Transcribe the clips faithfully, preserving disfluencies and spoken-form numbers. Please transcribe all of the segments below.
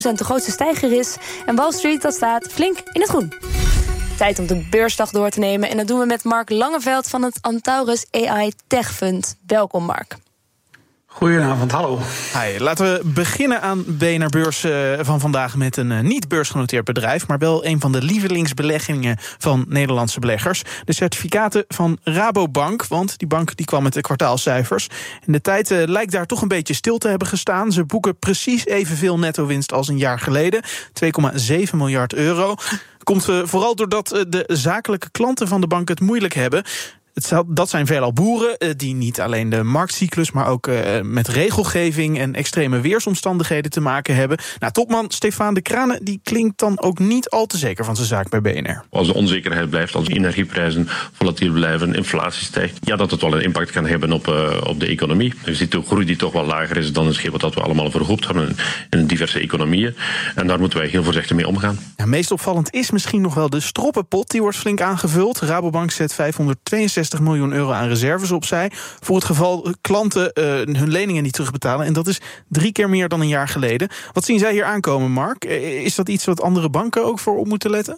de grootste stijger is. En Wall Street, dat staat flink in het groen. Tijd om de beursdag door te nemen. En dat doen we met Mark Langeveld van het Antaurus A I Tech Fund. Welkom, Mark. Goedenavond, hallo. Hi, laten we beginnen aan B N R Beurs uh, van vandaag met een uh, niet beursgenoteerd bedrijf, maar wel een van de lievelingsbeleggingen van Nederlandse beleggers. De certificaten van Rabobank, want die bank die kwam met de kwartaalcijfers. En de tijd uh, lijkt daar toch een beetje stil te hebben gestaan. Ze boeken precies evenveel netto-winst als een jaar geleden, twee komma zeven miljard euro. Komt uh, vooral doordat uh, de zakelijke klanten van de bank het moeilijk hebben. Het, dat zijn veelal boeren uh, die niet alleen de marktcyclus, maar ook uh, met regelgeving en extreme weersomstandigheden te maken hebben. Nou, topman Stefaan de Kranen die klinkt dan ook niet al te zeker van zijn zaak bij B N R. Als de onzekerheid blijft, als energieprijzen volatiel blijven, inflatie stijgt, ja, dat het wel een impact kan hebben op, uh, op de economie. Je ziet de groei die toch wel lager is dan hetgeen wat we allemaal verhoopt hebben in diverse economieën. En daar moeten wij heel voorzichtig mee omgaan. Ja, meest opvallend is misschien nog wel de stroppenpot. Die wordt flink aangevuld. Rabobank zet vijfhonderdtweeënzestig miljoen euro aan reserves opzij voor het geval klanten uh, hun leningen niet terugbetalen. En dat is drie keer meer dan een jaar geleden. Wat zien zij hier aankomen, Mark? Is dat iets wat andere banken ook voor op moeten letten?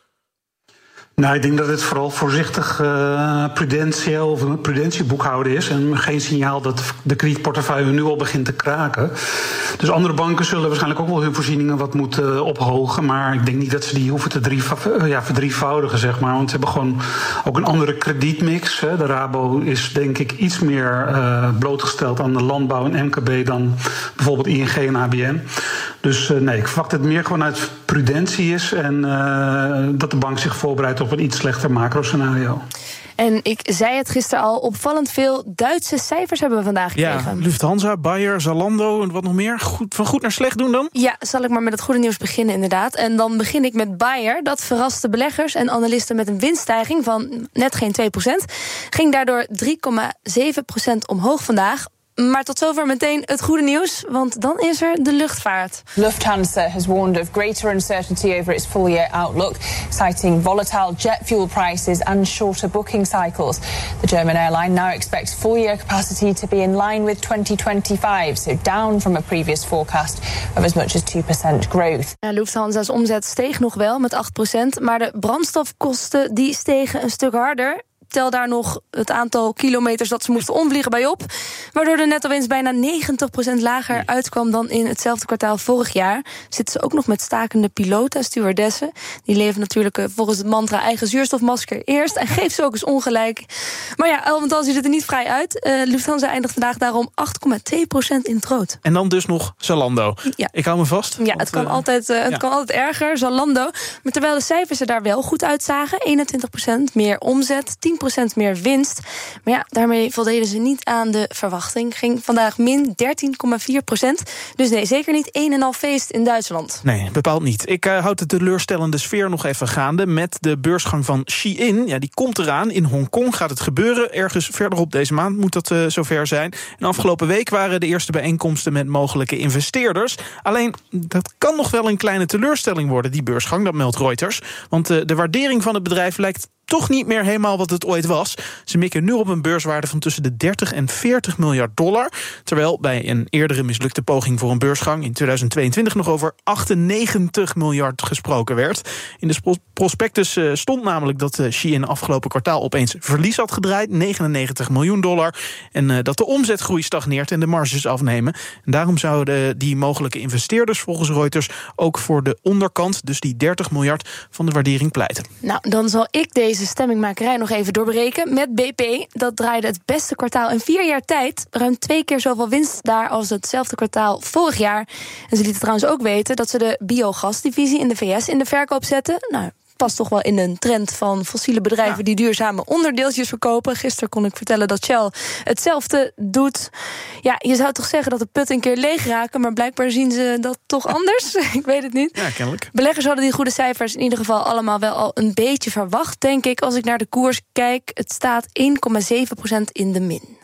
Nou, ik denk dat het vooral voorzichtig uh, prudentieel of een prudentieboekhouden is en geen signaal dat de kredietportefeuille nu al begint te kraken. Dus andere banken zullen waarschijnlijk ook wel hun voorzieningen wat moeten uh, ophogen, maar ik denk niet dat ze die hoeven te drieva- uh, ja, verdrievoudigen, zeg maar. Want ze hebben gewoon ook een andere kredietmix. Hè. De Rabo is denk ik iets meer uh, blootgesteld aan de landbouw en M K B dan bijvoorbeeld I N G en A B N. Dus uh, nee, ik verwacht het meer gewoon uit prudentie is en uh, dat de bank zich voorbereidt op een iets slechter macro-scenario. En ik zei het gisteren al, opvallend veel Duitse cijfers hebben we vandaag gekregen. Ja, Lufthansa, Bayer, Zalando en wat nog meer. Goed, van goed naar slecht doen dan? Ja, zal ik maar met het goede nieuws beginnen inderdaad. En dan begin ik met Bayer. Dat verraste beleggers en analisten met een winststijging van net geen twee procent. Ging daardoor drie komma zeven procent omhoog vandaag. Maar tot zover meteen het goede nieuws, want dan is er de luchtvaart. Lufthansa has warned of greater uncertainty over its full-year outlook, citing volatile jet fuel prices and shorter booking cycles. The German airline now expects full-year capacity to be in line with twenty twenty-five, so down from a previous forecast of as much as two percent growth. Ja, Lufthansa's omzet steeg nog wel met acht procent, maar de brandstofkosten die stegen een stuk harder. Tel daar nog het aantal kilometers dat ze moesten omvliegen bij op, waardoor de netto-winst bijna negentig procent lager uitkwam dan in hetzelfde kwartaal vorig jaar. Zitten ze ook nog met stakende piloten en stewardessen. Die leven natuurlijk volgens het mantra eigen zuurstofmasker eerst en geeft ze ook eens ongelijk. Maar ja, al met al ziet het er niet vrij uit. Uh, Lufthansa eindigt vandaag daarom acht komma twee procent in het rood. En dan dus nog Zalando. Ja. Ik hou me vast. Ja, want, het, kan uh, altijd, uh, het ja. kan altijd erger, Zalando. Maar terwijl de cijfers er daar wel goed uitzagen, eenentwintig procent meer omzet, tien procent meer winst. Maar ja, daarmee voldeden ze niet aan de verwachting. Ging vandaag min dertien komma vier procent. Dus nee, zeker niet een en al feest in Duitsland. Nee, bepaald niet. Ik uh, houd de teleurstellende sfeer nog even gaande met de beursgang van Shein. Ja, die komt eraan. In Hongkong gaat het gebeuren. Ergens verderop deze maand moet dat uh, zover zijn. En afgelopen week waren de eerste bijeenkomsten met mogelijke investeerders. Alleen, dat kan nog wel een kleine teleurstelling worden, die beursgang, dat meldt Reuters. Want uh, de waardering van het bedrijf lijkt toch niet meer helemaal wat het ooit was. Ze mikken nu op een beurswaarde van tussen de dertig en veertig miljard dollar. Terwijl bij een eerdere mislukte poging voor een beursgang in tweeduizend tweeëntwintig nog over achtennegentig miljard gesproken werd. In de prospectus stond namelijk dat Shein afgelopen kwartaal opeens verlies had gedraaid, negenennegentig miljoen dollar. En dat de omzetgroei stagneert en de marges afnemen. En daarom zouden die mogelijke investeerders volgens Reuters ook voor de onderkant, dus die dertig miljard van de waardering pleiten. Nou, dan zal ik deze Deze stemmingmakerij nog even doorbreken met B P. Dat draaide het beste kwartaal in vier jaar tijd. Ruim twee keer zoveel winst daar als hetzelfde kwartaal vorig jaar. En ze lieten trouwens ook weten dat ze de biogasdivisie in de V S in de verkoop zetten. Nou, past toch wel in een trend van fossiele bedrijven ja. die duurzame onderdeeltjes verkopen. Gisteren kon ik vertellen dat Shell hetzelfde doet. Ja, je zou toch zeggen dat de put een keer leeg raken, maar blijkbaar zien ze dat toch anders. Ik weet het niet. Ja, kennelijk. Beleggers hadden die goede cijfers in ieder geval allemaal wel al een beetje verwacht, denk ik. Als ik naar de koers kijk, het staat één komma zeven procent in de min.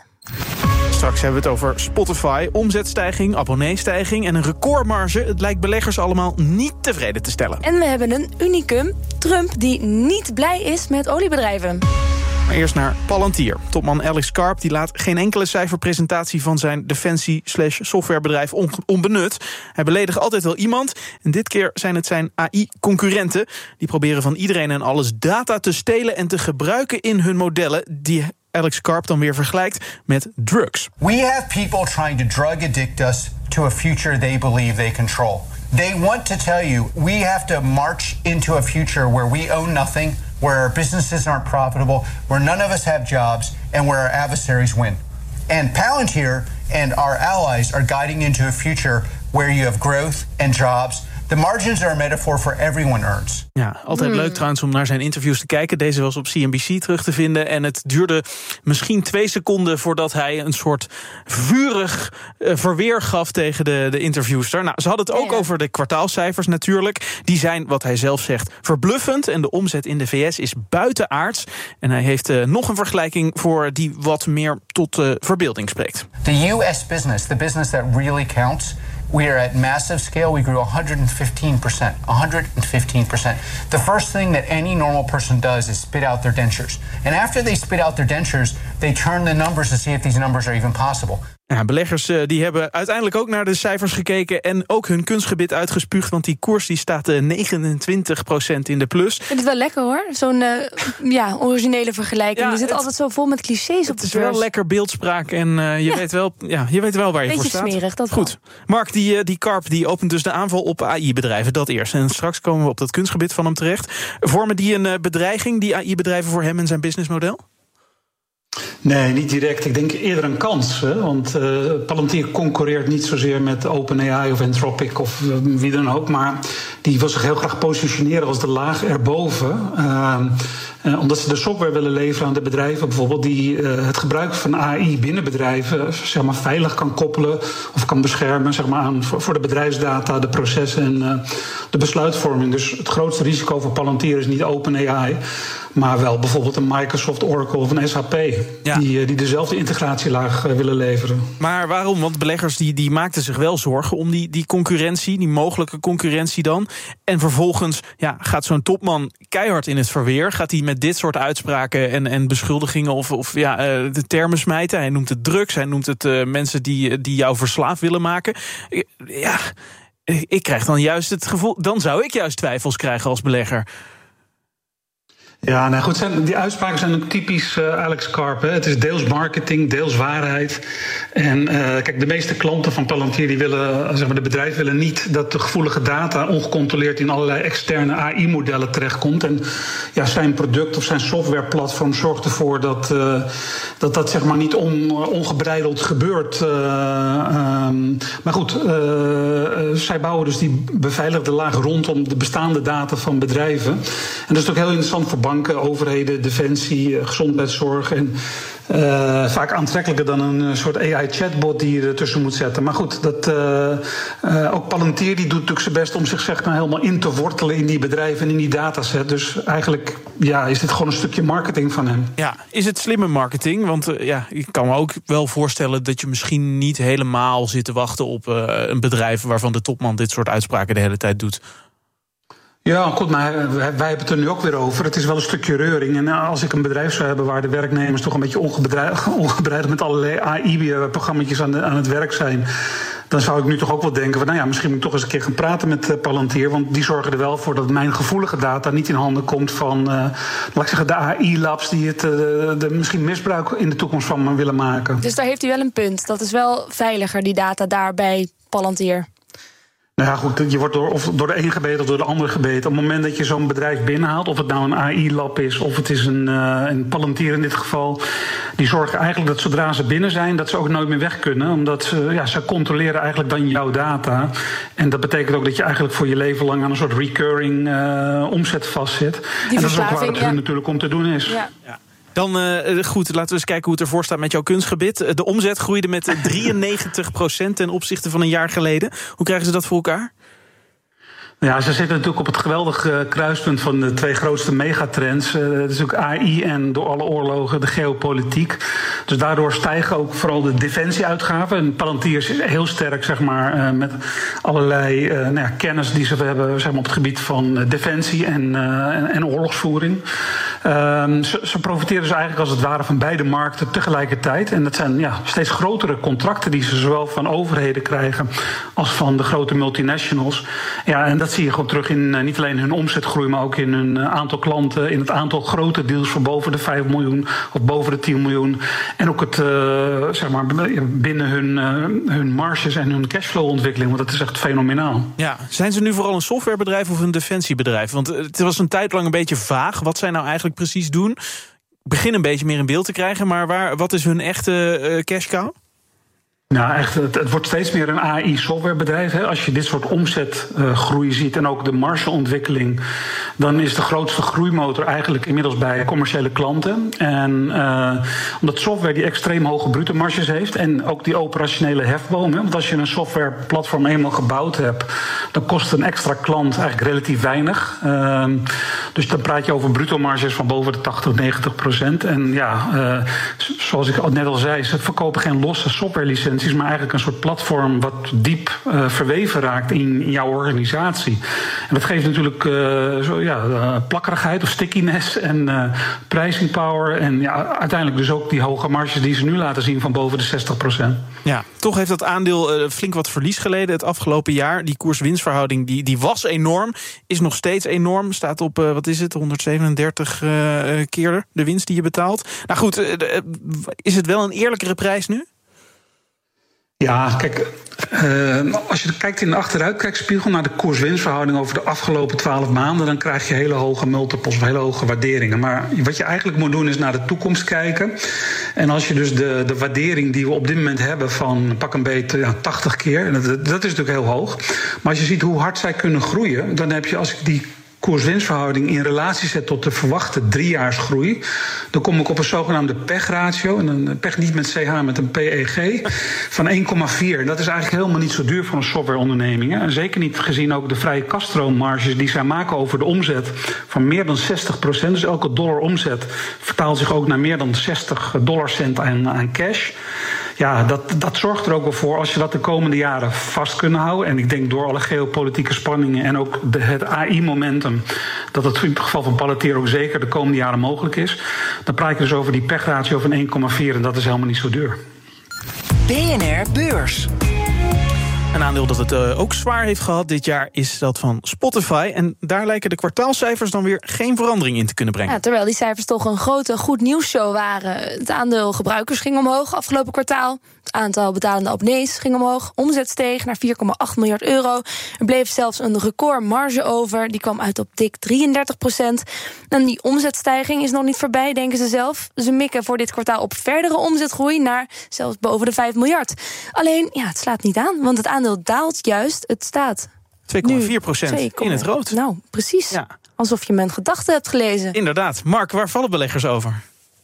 Straks hebben we het over Spotify, omzetstijging, abonneestijging en een recordmarge. Het lijkt beleggers allemaal niet tevreden te stellen. En we hebben een unicum, Trump, die niet blij is met oliebedrijven. Maar eerst naar Palantir. Topman Alex Karp die laat geen enkele cijferpresentatie van zijn defensie-slash-softwarebedrijf on- onbenut. Hij beledigt altijd wel iemand. En dit keer zijn het zijn A I-concurrenten. Die proberen van iedereen en alles data te stelen en te gebruiken in hun modellen, die Alex Karp dan weer vergelijkt met drugs. We have people trying to drug addict us to a future they believe they control. They want to tell you we have to march into a future where we own nothing, where our businesses aren't profitable, where none of us have jobs, and where our adversaries win. And Palantir and our allies are guiding into a future where you have growth and jobs. The margins are a metaphor for everyone earns. Ja, altijd leuk trouwens om naar zijn interviews te kijken. Deze was op C N B C terug te vinden. En het duurde misschien twee seconden voordat hij een soort vurig uh, verweer gaf tegen de, de interviewster. Nou, ze hadden het ook ja. over de kwartaalcijfers natuurlijk. Die zijn, wat hij zelf zegt, verbluffend. En de omzet in de V S is buitenaards. En hij heeft uh, nog een vergelijking voor die wat meer tot uh, verbeelding spreekt. The U S business, the business that really counts, we are at massive scale. We grew one hundred fifteen percent. one hundred fifteen percent. The first thing that any normal person does is spit out their dentures. And after they spit out their dentures, they turn the numbers to see if these numbers are even possible. Ja, beleggers uh, die hebben uiteindelijk ook naar de cijfers gekeken en ook hun kunstgebit uitgespuugd, want die koers die staat uh, negenentwintig procent in de plus. Ik vind het wel lekker hoor, zo'n uh, ja, originele vergelijking. Ja, je zit het, altijd zo vol met clichés op de Het is beurs. wel lekker beeldspraak en uh, je, ja. weet wel, ja, je weet wel waar je Beetje voor staat. smerig, dat Goed. Mark, die, uh, die Karp die opent dus de aanval op A I-bedrijven, dat eerst. En straks komen we op dat kunstgebit van hem terecht. Vormen die een uh, bedreiging, die A I-bedrijven, voor hem en zijn businessmodel? Nee, niet direct. Ik denk eerder een kans. Hè? Want uh, Palantir concurreert niet zozeer met OpenAI of Anthropic of uh, wie dan ook. Maar die wil zich heel graag positioneren als de laag erboven. Uh, uh, omdat ze de software willen leveren aan de bedrijven bijvoorbeeld, die uh, het gebruik van A I binnen bedrijven zeg maar, veilig kan koppelen of kan beschermen zeg maar, aan, voor de bedrijfsdata, de processen en uh, de besluitvorming. Dus het grootste risico voor Palantir is niet OpenAI, maar wel bijvoorbeeld een Microsoft, Oracle of een S A P. Ja. Die, die dezelfde integratielaag willen leveren. Maar waarom? Want beleggers die, die maakten zich wel zorgen om die, die concurrentie, die mogelijke concurrentie dan. En vervolgens ja, gaat zo'n topman keihard in het verweer. Gaat hij met dit soort uitspraken en, en beschuldigingen of, of ja, de termen smijten. Hij noemt het drugs, hij noemt het uh, mensen die, die jou verslaafd willen maken. Ja, ik krijg dan juist het gevoel, dan zou ik juist twijfels krijgen als belegger. Ja, nou goed, zijn, die uitspraken zijn ook typisch uh, Alex Karp. Hè. Het is deels marketing, deels waarheid. En uh, kijk, de meeste klanten van Palantir die willen, zeg maar, de bedrijven willen niet dat de gevoelige data ongecontroleerd in allerlei externe A I-modellen terechtkomt. En ja, zijn product of zijn softwareplatform zorgt ervoor dat uh, dat, dat zeg maar niet on, ongebreideld gebeurt. Uh, um, maar goed, uh, uh, zij bouwen dus die beveiligde laag rondom de bestaande data van bedrijven. En dat is ook heel interessant voor banken, overheden, defensie, gezondheidszorg en uh, vaak aantrekkelijker dan een soort A I-chatbot die je ertussen moet zetten. Maar goed, dat, uh, uh, ook Palantir die doet natuurlijk zijn best om zich zeg maar, helemaal in te wortelen in die bedrijven en in die dataset. Dus eigenlijk ja, is dit gewoon een stukje marketing van hem. Ja, is het slimme marketing? Want uh, ja, ik kan me ook wel voorstellen dat je misschien niet helemaal zit te wachten op uh, een bedrijf waarvan de topman dit soort uitspraken de hele tijd doet. Ja, goed, maar wij hebben het er nu ook weer over. Het is wel een stukje reuring. En als ik een bedrijf zou hebben waar de werknemers toch een beetje ongebreideld met allerlei A I-programma's aan, aan het werk zijn, dan zou ik nu toch ook wel denken van, nou ja, misschien moet ik toch eens een keer gaan praten met Palantir. Want die zorgen er wel voor dat mijn gevoelige data niet in handen komt van, uh, laat ik zeggen, de A I-labs die het uh, de misschien misbruik in de toekomst van willen maken. Dus daar heeft hij wel een punt. Dat is wel veiliger, die data daar bij Palantir. Nou ja, goed, je wordt door, of door de een gebeten of door de ander gebeten. Op het moment dat je zo'n bedrijf binnenhaalt, of het nou een A I-lab is of het is een, uh, een Palantir in dit geval, die zorgen eigenlijk dat zodra ze binnen zijn, dat ze ook nooit meer weg kunnen. Omdat ze, ja, ze controleren eigenlijk dan jouw data. En dat betekent ook dat je eigenlijk voor je leven lang aan een soort recurring uh, omzet vastzit. Die en dat is ook waar het ja. hun natuurlijk om te doen is. Ja. Ja. Dan uh, goed, laten we eens kijken hoe het ervoor staat met jouw kunstgebit. De omzet groeide met drieënnegentig procent ten opzichte van een jaar geleden. Hoe krijgen ze dat voor elkaar? Ja, ze zitten natuurlijk op het geweldige kruispunt van de twee grootste megatrends. Uh, dat is ook A I en door alle oorlogen de geopolitiek. Dus daardoor stijgen ook vooral de defensieuitgaven. En Palantir is heel sterk, zeg maar, uh, met allerlei uh, nou ja, kennis die ze hebben, zeg maar, op het gebied van defensie en, uh, en, en oorlogsvoering. Um, ze, ze profiteren dus eigenlijk als het ware van beide markten tegelijkertijd. En dat zijn ja, steeds grotere contracten die ze zowel van overheden krijgen als van de grote multinationals. Ja, en dat zie je gewoon terug in uh, niet alleen hun omzetgroei, maar ook in hun uh, aantal klanten, in het aantal grote deals voor boven de vijf miljoen of boven de tien miljoen. En ook het, uh, zeg maar, binnen hun, uh, hun marges en hun cashflow-ontwikkeling, want dat is echt fenomenaal. Ja, zijn ze nu vooral een softwarebedrijf of een defensiebedrijf? Want het was een tijd lang een beetje vaag wat zij nou eigenlijk precies doen. Ik begin een beetje meer in beeld te krijgen, maar waar, wat is hun echte uh, cash cow? Nou, echt, het, het wordt steeds meer een A I-softwarebedrijf. Hè. Als je dit soort omzetgroei uh, ziet en ook de margeontwikkeling, dan is de grootste groeimotor eigenlijk inmiddels bij commerciële klanten. En uh, omdat software die extreem hoge bruto marges heeft en ook die operationele hefboom. Hè, want als je een softwareplatform eenmaal gebouwd hebt, dan kost een extra klant eigenlijk relatief weinig. Uh, dus dan praat je over bruto marges van boven de tachtig, negentig procent. En ja, uh, zoals ik net al zei, ze verkopen geen losse softwarelicenties, maar eigenlijk een soort platform wat diep uh, verweven raakt in, in jouw organisatie. En dat geeft natuurlijk uh, zo, ja, uh, plakkerigheid of stickiness en uh, pricing power. En ja, uiteindelijk dus ook die hoge marges die ze nu laten zien van boven de zestig procent. Ja, toch heeft dat aandeel uh, flink wat verlies geleden het afgelopen jaar. Die koers-winstverhouding die, die was enorm, is nog steeds enorm. Staat op, uh, wat is het, honderdzevenendertig uh, keer de winst die je betaalt. Nou goed, uh, uh, is het wel een eerlijkere prijs nu? Ja, kijk, uh, als je kijkt in de achteruitkijkspiegel naar de koers-winstverhouding over de afgelopen twaalf maanden, dan krijg je hele hoge multiples of hele hoge waarderingen. Maar wat je eigenlijk moet doen is naar de toekomst kijken. En als je dus de, de waardering die we op dit moment hebben van pak een beetje ja, tachtig keer, en dat, dat is natuurlijk heel hoog. Maar als je ziet hoe hard zij kunnen groeien, dan heb je, als ik die koers-winstverhouding in relatie zet tot de verwachte driejaarsgroei, dan kom ik op een zogenaamde P E G-ratio, en een P E G niet met C H, met een P E G, van één komma vier. Dat is eigenlijk helemaal niet zo duur voor een softwareonderneming. Hè. En zeker niet gezien ook de vrije kaststroommarges die zij maken over de omzet van meer dan zestig procent. Dus elke dollar omzet vertaalt zich ook naar meer dan zestig dollarcent aan, aan cash. Ja, dat, dat zorgt er ook wel voor, als je dat de komende jaren vast kunnen houden. En ik denk door alle geopolitieke spanningen en ook de, het A I-momentum, dat het in het geval van Palantir ook zeker de komende jaren mogelijk is. Dan praat je dus over die P E G-ratio van één komma vier en dat is helemaal niet zo duur. B N R Beurs. Een aandeel dat het uh, ook zwaar heeft gehad dit jaar is dat van Spotify. En daar lijken de kwartaalcijfers dan weer geen verandering in te kunnen brengen. Ja, terwijl die cijfers toch een grote goed nieuwsshow waren. Het aandeel gebruikers ging omhoog afgelopen kwartaal. Het aantal betalende abonnees ging omhoog. Omzet steeg naar vier komma acht miljard euro. Er bleef zelfs een recordmarge over. Die kwam uit op dik drieëndertig procent. En die omzetstijging is nog niet voorbij, denken ze zelf. Ze mikken voor dit kwartaal op verdere omzetgroei naar zelfs boven de vijf miljard. Alleen, ja, het slaat niet aan, want het aandeel daalt juist. Het staat twee komma vier procent in het rood. Nou, precies. Ja. Alsof je mijn gedachten hebt gelezen. Inderdaad. Mark, waar vallen beleggers over?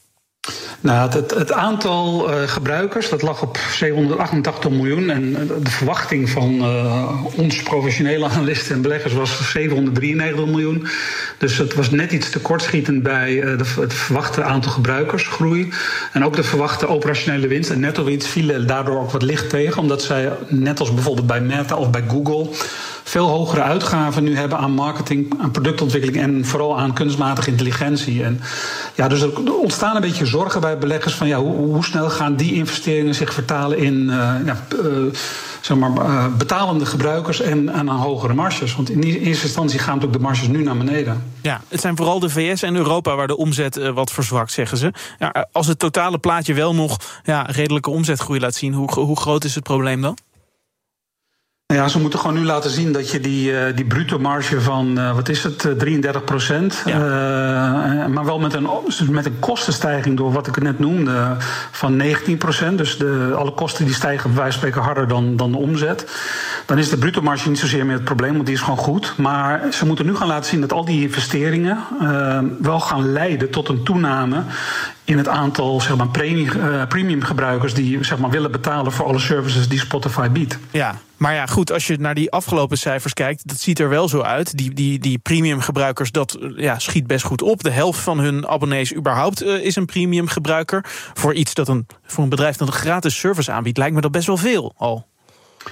Nou, het, het aantal uh, gebruikers, dat lag op zevenhonderdachtentachtig miljoen. En de verwachting van uh, ons professionele analisten en beleggers was zevenhonderddrieënnegentig miljoen. Dus het was net iets tekortschietend bij uh, de, het verwachte aantal gebruikersgroei. En ook de verwachte operationele winst en netto-winst vielen daardoor ook wat licht tegen. Omdat zij, net als bijvoorbeeld bij Meta of bij Google, veel hogere uitgaven nu hebben aan marketing, aan productontwikkeling en vooral aan kunstmatige intelligentie. En ja, dus er ontstaan een beetje zorgen bij beleggers van ja, hoe, hoe snel gaan die investeringen zich vertalen in uh, ja, uh, zeg maar, uh, betalende gebruikers en aan hogere marges. Want in eerste instantie gaan natuurlijk de marges nu naar beneden. Ja, het zijn vooral de V S en Europa waar de omzet uh, wat verzwakt, zeggen ze. Ja, als het totale plaatje wel nog ja, redelijke omzetgroei laat zien, hoe, hoe groot is het probleem dan? Ja, ze moeten gewoon nu laten zien dat je die, uh, die bruto marge van, uh, wat is het, uh, drieëndertig procent. Ja. Uh, maar wel met een, met een kostenstijging door wat ik net noemde van negentien procent. Dus de, alle kosten die stijgen bij wijze van spreken harder dan, dan de omzet. Dan is de bruto marge niet zozeer meer het probleem, want die is gewoon goed. Maar ze moeten nu gaan laten zien dat al die investeringen uh, wel gaan leiden tot een toename in het aantal zeg maar, premium, uh, premium gebruikers die zeg maar, willen betalen voor alle services die Spotify biedt. Ja, maar ja, goed, als je naar die afgelopen cijfers kijkt, dat ziet er wel zo uit. Die, die, die premium gebruikers, dat ja, schiet best goed op. De helft van hun abonnees überhaupt uh, is een premium gebruiker. Voor iets dat een, voor een bedrijf dat een gratis service aanbiedt, lijkt me dat best wel veel al.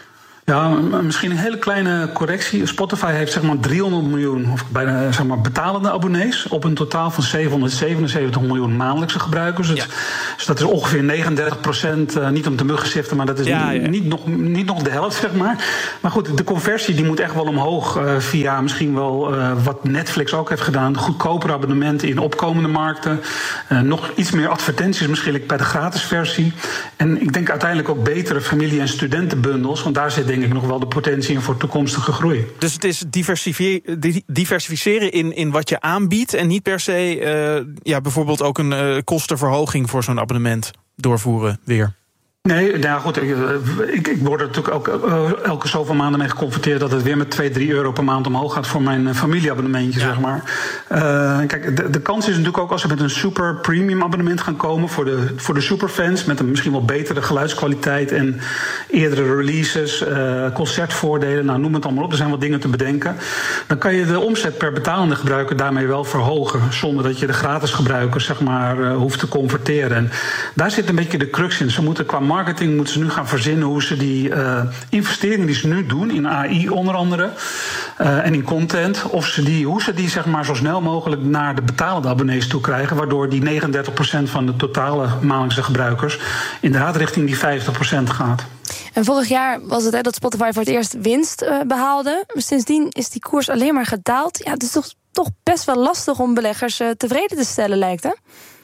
Ja, misschien een hele kleine correctie. Spotify heeft zeg maar driehonderd miljoen, of bijna zeg maar betalende abonnees, op een totaal van zevenhonderdzevenenzeventig miljoen maandelijkse gebruikers. Ja. Dus dat is ongeveer negenendertig procent, uh, niet om te muggen ziften, maar dat is ja, ja. Niet, nog, niet nog de helft, zeg maar. Maar goed, de conversie die moet echt wel omhoog uh, via misschien wel uh, wat Netflix ook heeft gedaan, goedkopere abonnementen in opkomende markten, uh, nog iets meer advertenties misschien bij de gratis versie. En ik denk uiteindelijk ook betere familie- en studentenbundels, want daar zit denk ik nog wel de potentie in voor toekomstige groei. Dus het is diversificeren in, in wat je aanbiedt en niet per se uh, ja, bijvoorbeeld ook een uh, kostenverhoging voor zo'n abonnement doorvoeren weer. Nee, nou goed, ik, ik, ik word er natuurlijk ook uh, elke zoveel maanden mee geconfronteerd dat het weer met twee, drie euro per maand omhoog gaat voor mijn uh, familieabonnementje, ja. zeg maar. Uh, kijk, de, de kans is natuurlijk ook als ze met een super premium abonnement gaan komen voor de, voor de superfans, met een misschien wel betere geluidskwaliteit en eerdere releases, uh, concertvoordelen, nou noem het allemaal op, er zijn wat dingen te bedenken. Dan kan je de omzet per betalende gebruiker daarmee wel verhogen, zonder dat je de gratis gebruikers, zeg maar, uh, hoeft te converteren. En daar zit een beetje de crux in. Ze moeten qua marketing moeten ze nu gaan verzinnen hoe ze die uh, investeringen die ze nu doen in A I onder andere uh, en in content, of ze die, hoe ze die zeg maar zo snel mogelijk naar de betalende abonnees toe krijgen, waardoor die negenendertig procent van de totale maandelijkse gebruikers inderdaad richting die vijftig procent gaat. En vorig jaar was het hè, dat Spotify voor het eerst winst uh, behaalde. Sindsdien is die koers alleen maar gedaald. Ja, het is toch, toch best wel lastig om beleggers uh, tevreden te stellen, lijkt hè?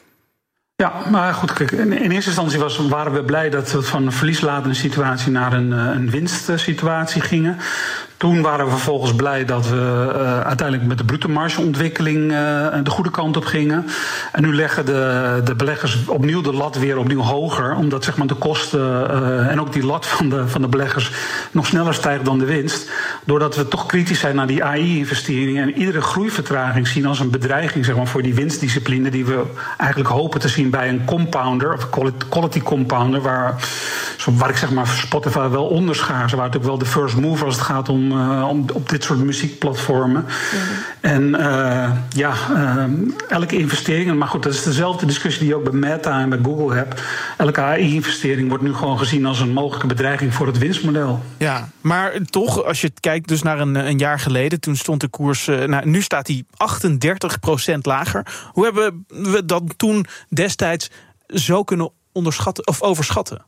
Ja, maar goed, kijk, in eerste instantie was, waren we blij dat we van een verlieslatende situatie naar een, een winstsituatie gingen. Toen waren we vervolgens blij dat we uh, uiteindelijk met de bruto margeontwikkeling uh, de goede kant op gingen. En nu leggen de, de beleggers opnieuw de lat weer opnieuw hoger, omdat zeg maar, de kosten uh, en ook die lat van de, van de beleggers nog sneller stijgt dan de winst. Doordat we toch kritisch zijn naar die A I-investeringen en iedere groeivertraging zien als een bedreiging zeg maar, voor die winstdiscipline die we eigenlijk hopen te zien bij een compounder, of quality compounder, waar, waar ik zeg maar Spotify wel onderschaar. Ze waren natuurlijk wel de first mover als het gaat om Uh, om, op dit soort muziekplatformen. Ja. En uh, ja, uh, elke investering, maar goed, dat is dezelfde discussie die je ook bij Meta en bij Google hebt. Elke A I-investering wordt nu gewoon gezien als een mogelijke bedreiging voor het winstmodel. Ja, maar toch, als je kijkt dus naar een, een jaar geleden, toen stond de koers, uh, nou, nu staat die achtendertig procent lager. Hoe hebben we dat toen destijds zo kunnen onderschatten of overschatten?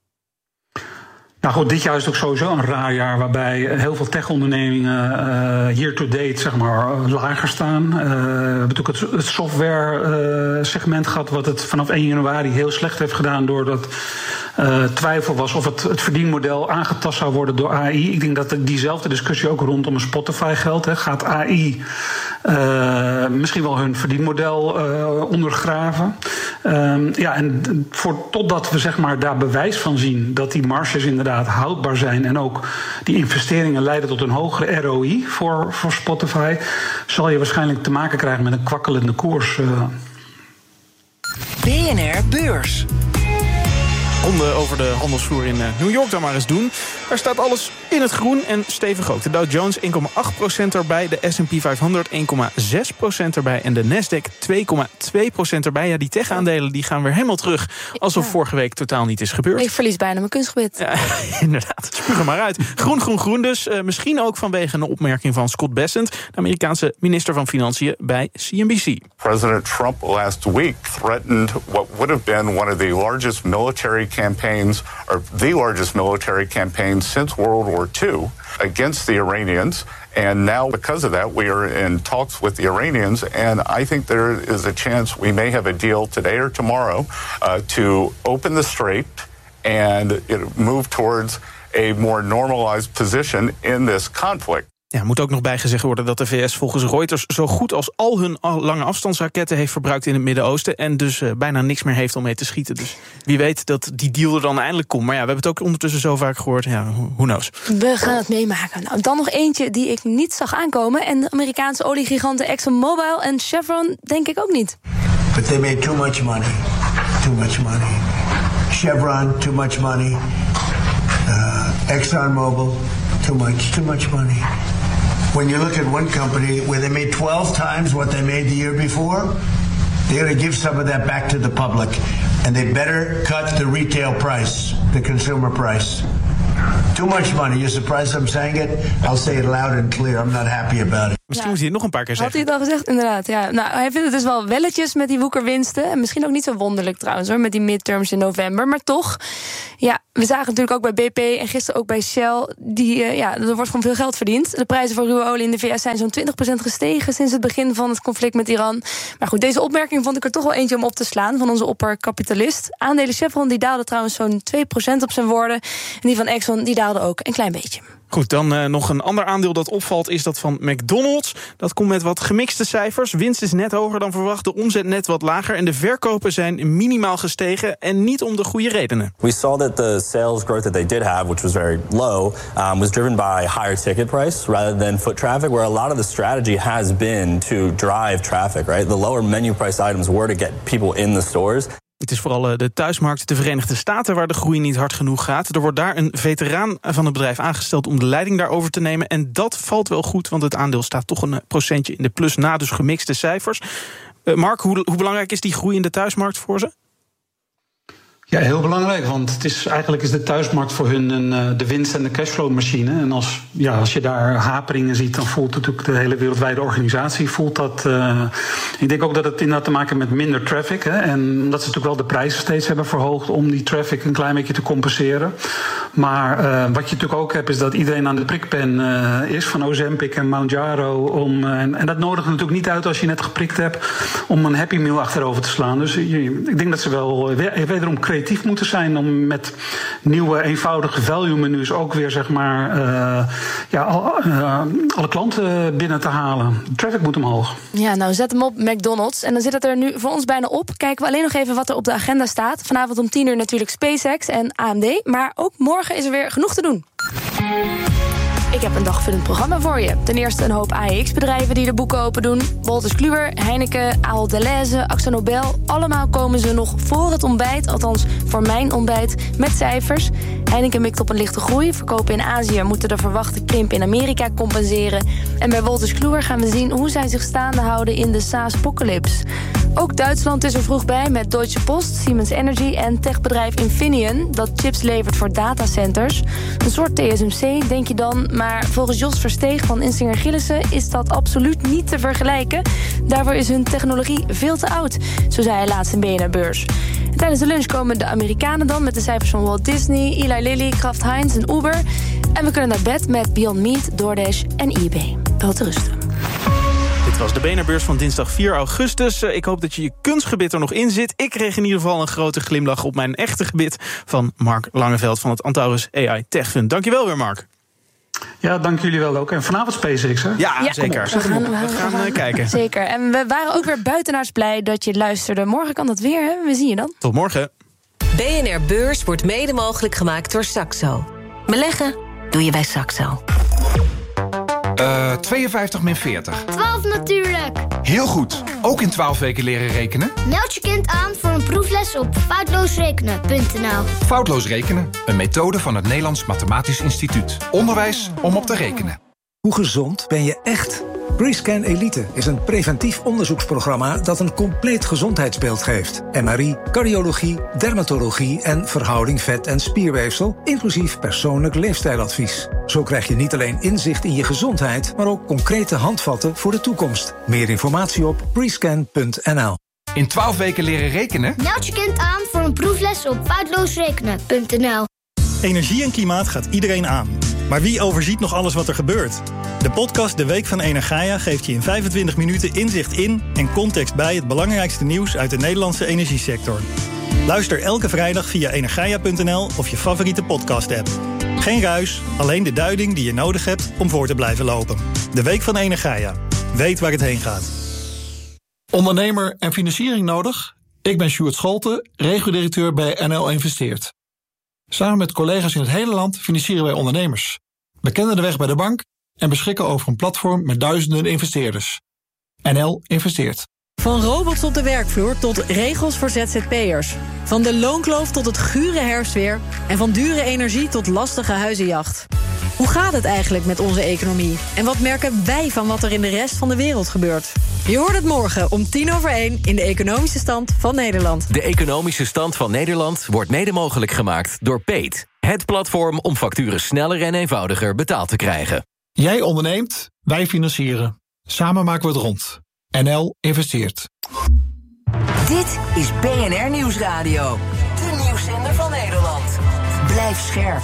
Nou goed, dit jaar is ook sowieso een raar jaar waarbij heel veel tech-ondernemingen uh, year-to-date zeg maar lager staan. Uh, we hebben natuurlijk het, het software-segment uh, gehad wat het vanaf één januari heel slecht heeft gedaan doordat uh, twijfel was of het, het verdienmodel aangetast zou worden door A I. Ik denk dat diezelfde discussie ook rondom een Spotify geldt. Hè. Gaat A I uh, misschien wel hun verdienmodel uh, ondergraven? Um, ja, en voor, totdat we zeg maar daar bewijs van zien dat die marges inderdaad houdbaar zijn en ook die investeringen leiden tot een hogere R O I voor, voor Spotify, zal je waarschijnlijk te maken krijgen met een kwakkelende koers. Uh. B N R Beurs. Ronde over de handelsvloer in New York dan maar eens doen. Daar staat alles in het groen en stevig ook. De Dow Jones één komma acht procent erbij, de S en P vijfhonderd één komma zes procent erbij en de Nasdaq twee komma twee procent erbij. Ja, die tech-aandelen die gaan weer helemaal terug, alsof vorige week totaal niet is gebeurd. Ik verlies bijna mijn kunstgebied. Ja, inderdaad, spuug er maar uit. Groen, groen, groen dus. Uh, misschien ook vanwege een opmerking van Scott Bessent, de Amerikaanse minister van Financiën bij C N B C. President Trump last week threatened what would have been one of the largest military campaigns, or the largest military campaign since World War Two against the Iranians. And now, because of that, we are in talks with the Iranians. And I think there is a chance we may have a deal today or tomorrow uh, to open the strait and it move towards a more normalized position in this conflict. Ja, moet ook nog bijgezegd worden dat de V S volgens Reuters zo goed als al hun lange afstandsraketten heeft verbruikt in het Midden-Oosten en dus uh, bijna niks meer heeft om mee te schieten. Dus wie weet dat die deal er dan eindelijk komt. Maar ja, we hebben het ook ondertussen zo vaak gehoord. Ja, who knows. We gaan het meemaken. Nou, dan nog eentje die ik niet zag aankomen. En de Amerikaanse oliegiganten ExxonMobil en Chevron denk ik ook niet. But they made too much money. Too much money. Chevron, too much money. Uh, ExxonMobil, too much, too much money. When you look at one company where they made twelve times what they made the year before, they're going to give some of that back to the public. And they better cut the retail price, the consumer price. Too much money. You're surprised I'm saying it? I'll say it loud and clear. I'm not happy about it. Misschien moet hij het nog een paar keer zeggen. Had hij het al gezegd? Inderdaad, ja. Nou, hij vindt het dus wel welletjes met die woekerwinsten. En misschien ook niet zo wonderlijk trouwens, hoor, met die midterms in november. Maar toch, ja, we zagen natuurlijk ook bij B P en gisteren ook bij Shell. Die, uh, ja, er wordt gewoon veel geld verdiend. De prijzen voor ruwe olie in de V S zijn zo'n twintig procent gestegen sinds het begin van het conflict met Iran. Maar goed, deze opmerking vond ik er toch wel eentje om op te slaan van onze opperkapitalist. Aandelen Chevron die daalden trouwens zo'n twee procent op zijn woorden. En die van Exxon die daalden ook een klein beetje. Goed, dan uh, nog een ander aandeel dat opvalt is dat van McDonald's. Dat komt met wat gemixte cijfers. Winst is net hoger dan verwacht, de omzet net wat lager. En de verkopen zijn minimaal gestegen en niet om de goede redenen. We saw that the sales growth that they did have, which was very low, um, was driven by higher ticket price rather than foot traffic, where a lot of the strategy has been to drive traffic, right? The lower menu price items were to get people in the stores. Het is vooral de thuismarkt, de Verenigde Staten, waar de groei niet hard genoeg gaat. Er wordt daar een veteraan van het bedrijf aangesteld om de leiding daarover te nemen. En dat valt wel goed, want het aandeel staat toch een procentje in de plus na, dus gemixte cijfers. Uh, Mark, hoe, hoe belangrijk is die groei in de thuismarkt voor ze? Ja, heel belangrijk, want het is, eigenlijk is de thuismarkt voor hun een, de winst- en de cashflow-machine. En als, ja, als je daar haperingen ziet, dan voelt natuurlijk de hele wereldwijde organisatie voelt dat. Uh, ik denk ook dat het inderdaad te maken heeft met minder traffic. Hè, en dat ze natuurlijk wel de prijzen steeds hebben verhoogd om die traffic een klein beetje te compenseren. Maar uh, wat je natuurlijk ook hebt, is dat iedereen aan de prikpen uh, is, van Ozempic en Mounjaro. Om, uh, en, en dat nodigt natuurlijk niet uit als je net geprikt hebt om een Happy Meal achterover te slaan. Dus je, ik denk dat ze wel uh, wederom creatief moeten zijn om met nieuwe, eenvoudige value-menus ook weer, zeg maar, uh, ja, al, uh, alle klanten binnen te halen. De traffic moet omhoog. Ja, nou, zet hem op McDonald's. En dan zit het er nu voor ons bijna op. Kijken we alleen nog even wat er op de agenda staat. Vanavond om tien uur natuurlijk SpaceX en A M D. Maar ook morgen is er weer genoeg te doen. Ik heb een dagvullend programma voor je. Ten eerste een hoop A E X-bedrijven die de boeken open doen. Wolters Kluwer, Heineken, Ahold Delhaize, AkzoNobel. Allemaal komen ze nog voor het ontbijt, althans voor mijn ontbijt, met cijfers. Heineken mikt op een lichte groei. Verkopen in Azië moeten de verwachte krimp in Amerika compenseren. En bij Wolters Kluwer gaan we zien hoe zij zich staande houden in de SaaS-pocalypse. Ook Duitsland is er vroeg bij met Deutsche Post, Siemens Energy en techbedrijf Infineon, dat chips levert voor datacenters. Een soort T S M C, denk je dan, maar volgens Jos Versteeg van Insinger Gillissen is dat absoluut niet te vergelijken. Daarvoor is hun technologie veel te oud, zo zei hij laatst in B N R Beurs. En tijdens de lunch komen de Amerikanen dan met de cijfers van Walt Disney, Eli Lilly, Kraft Heinz en Uber. En we kunnen naar bed met Beyond Meat, DoorDash en eBay. Wel te rusten. Dit was de B N R Beurs van dinsdag vier augustus. Ik hoop dat je je kunstgebit er nog in zit. Ik kreeg in ieder geval een grote glimlach op mijn echte gebit van Mark Langeveld van het Antaurus A I Tech Fund. Dankjewel weer, Mark. Ja, dank jullie wel ook. En vanavond SpaceX, hè? Ja, ja zeker. We gaan, we, we gaan, we gaan kijken. Zeker. En we waren ook weer buitenaards blij dat je luisterde. Morgen kan dat weer, hè? We zien je dan. Tot morgen. B N R Beurs wordt mede mogelijk gemaakt door Saxo. Beleggen doe je bij Saxo. Uh, tweeënvijftig min veertig. twaalf natuurlijk. Heel goed. Ook in twaalf weken leren rekenen? Meld je kind aan voor een proefles op foutloosrekenen punt n l. Foutloos rekenen, een methode van het Nederlands Mathematisch Instituut. Onderwijs om op te rekenen. Hoe gezond ben je echt? Rescan Elite is een preventief onderzoeksprogramma dat een compleet gezondheidsbeeld geeft. M R I, cardiologie, dermatologie en verhouding vet- en spierweefsel, inclusief persoonlijk leefstijladvies. Zo krijg je niet alleen inzicht in je gezondheid, maar ook concrete handvatten voor de toekomst. Meer informatie op rescan punt n l. In twaalf weken leren rekenen? Meld je kind aan voor een proefles op foutloosrekenen punt n l. Energie en klimaat gaat iedereen aan. Maar wie overziet nog alles wat er gebeurt? De podcast De Week van Energaia geeft je in vijfentwintig minuten inzicht in en context bij het belangrijkste nieuws uit de Nederlandse energiesector. Luister elke vrijdag via energaia punt n l of je favoriete podcast-app. Geen ruis, alleen de duiding die je nodig hebt om voor te blijven lopen. De Week van Energaia. Weet waar het heen gaat. Ondernemer en financiering nodig? Ik ben Sjoerd Scholte, regio-directeur bij N L Investeert. Samen met collega's in het hele land financieren wij ondernemers. We kennen de weg bij de bank en beschikken over een platform met duizenden investeerders. N L Investeert. Van robots op de werkvloer tot regels voor Z Z P'ers. Van de loonkloof tot het gure herfstweer. En van dure energie tot lastige huizenjacht. Hoe gaat het eigenlijk met onze economie? En wat merken wij van wat er in de rest van de wereld gebeurt? Je hoort het morgen om tien over één in de Economische Stand van Nederland. De Economische Stand van Nederland wordt mede mogelijk gemaakt door Peet. Het platform om facturen sneller en eenvoudiger betaald te krijgen. Jij onderneemt, wij financieren. Samen maken we het rond. N L investeert. Dit is B N R Nieuwsradio. De nieuwszender van Nederland. Blijf scherp.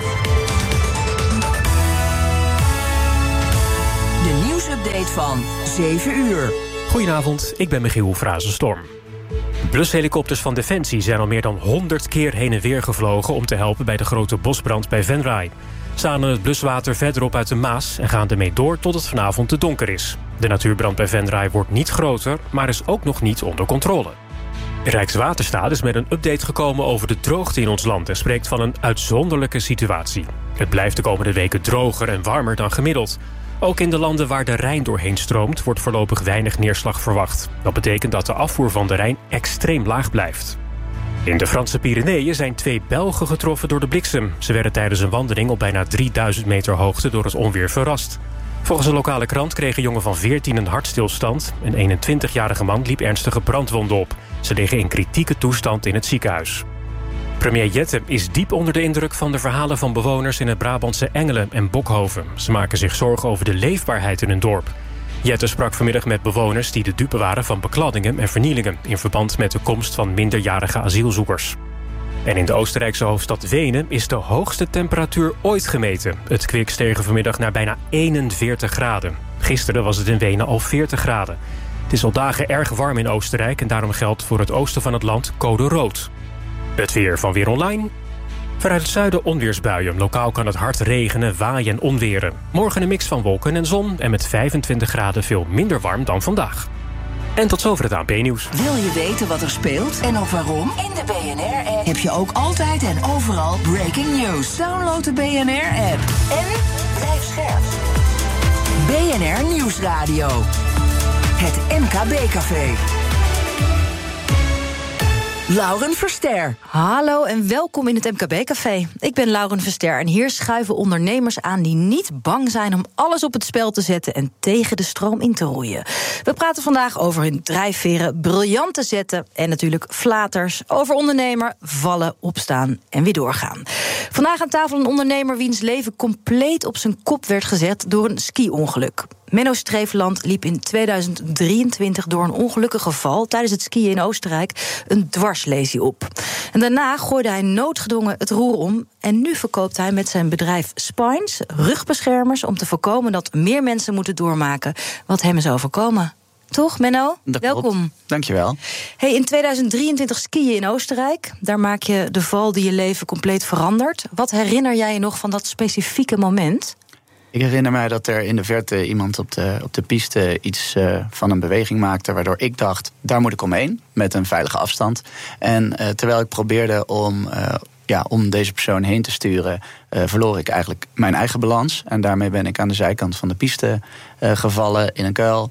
De nieuwsupdate van zeven uur. Goedenavond, ik ben Michiel Frazenstorm. Blushelikopters van Defensie zijn al meer dan honderd keer heen en weer gevlogen om te helpen bij de grote bosbrand bij Venray. Ze halen het bluswater verderop uit de Maas en gaan ermee door tot het vanavond te donker is. De natuurbrand bij Venray wordt niet groter, maar is ook nog niet onder controle. Rijkswaterstaat is met een update gekomen over de droogte in ons land en spreekt van een uitzonderlijke situatie. Het blijft de komende weken droger en warmer dan gemiddeld. Ook in de landen waar de Rijn doorheen stroomt wordt voorlopig weinig neerslag verwacht. Dat betekent dat de afvoer van de Rijn extreem laag blijft. In de Franse Pyreneeën zijn twee Belgen getroffen door de bliksem. Ze werden tijdens een wandeling op bijna drieduizend meter hoogte door het onweer verrast. Volgens een lokale krant kreeg een jongen van veertien een hartstilstand. Een eenentwintigjarige man liep ernstige brandwonden op. Ze liggen in kritieke toestand in het ziekenhuis. Premier Jette is diep onder de indruk van de verhalen van bewoners in het Brabantse Engelen en Bokhoven. Ze maken zich zorgen over de leefbaarheid in hun dorp. Jette sprak vanmiddag met bewoners die de dupe waren van bekladdingen en vernielingen in verband met de komst van minderjarige asielzoekers. En in de Oostenrijkse hoofdstad Wenen is de hoogste temperatuur ooit gemeten. Het kwik steeg vanmiddag naar bijna eenenveertig graden. Gisteren was het in Wenen al veertig graden. Het is al dagen erg warm in Oostenrijk en daarom geldt voor het oosten van het land code rood. Het weer van Weer Online. Vanuit het zuiden onweersbuien. Lokaal kan het hard regenen, waaien en onweren. Morgen een mix van wolken en zon en met vijfentwintig graden veel minder warm dan vandaag. En tot zover het A N P-nieuws. Wil je weten wat er speelt en ook waarom? In de B N R-app heb je ook altijd en overal breaking news. Download de B N R-app en blijf scherp. B N R Nieuwsradio. Het M K B-café. Lauren Verster. Hallo en welkom in het M K B-café. Ik ben Lauren Verster en hier schuiven ondernemers aan die niet bang zijn om alles op het spel te zetten en tegen de stroom in te roeien. We praten vandaag over hun drijfveren briljant te zetten en natuurlijk flaters, over ondernemer, vallen, opstaan en weer doorgaan. Vandaag aan tafel een ondernemer wiens leven compleet op zijn kop werd gezet door een ski-ongeluk. Menno Streefland liep in tweeduizend drieëntwintig door een ongelukkig geval tijdens het skiën in Oostenrijk een dwarslesie op. En daarna gooide hij noodgedwongen het roer om en nu verkoopt hij met zijn bedrijf Spines rugbeschermers om te voorkomen dat meer mensen moeten doormaken wat hem is overkomen. Toch, Menno? Dat Welkom. Klopt. Dankjewel. Hey, in tweeduizend drieëntwintig skiën in Oostenrijk. Daar maak je de val die je leven compleet verandert. Wat herinner jij je nog van dat specifieke moment? Ik herinner mij dat er in de verte iemand op de, op de piste iets uh, van een beweging maakte, waardoor ik dacht, daar moet ik omheen, met een veilige afstand. En uh, terwijl ik probeerde om, uh, ja, om deze persoon heen te sturen, uh, verloor ik eigenlijk mijn eigen balans. En daarmee ben ik aan de zijkant van de piste uh, gevallen in een kuil.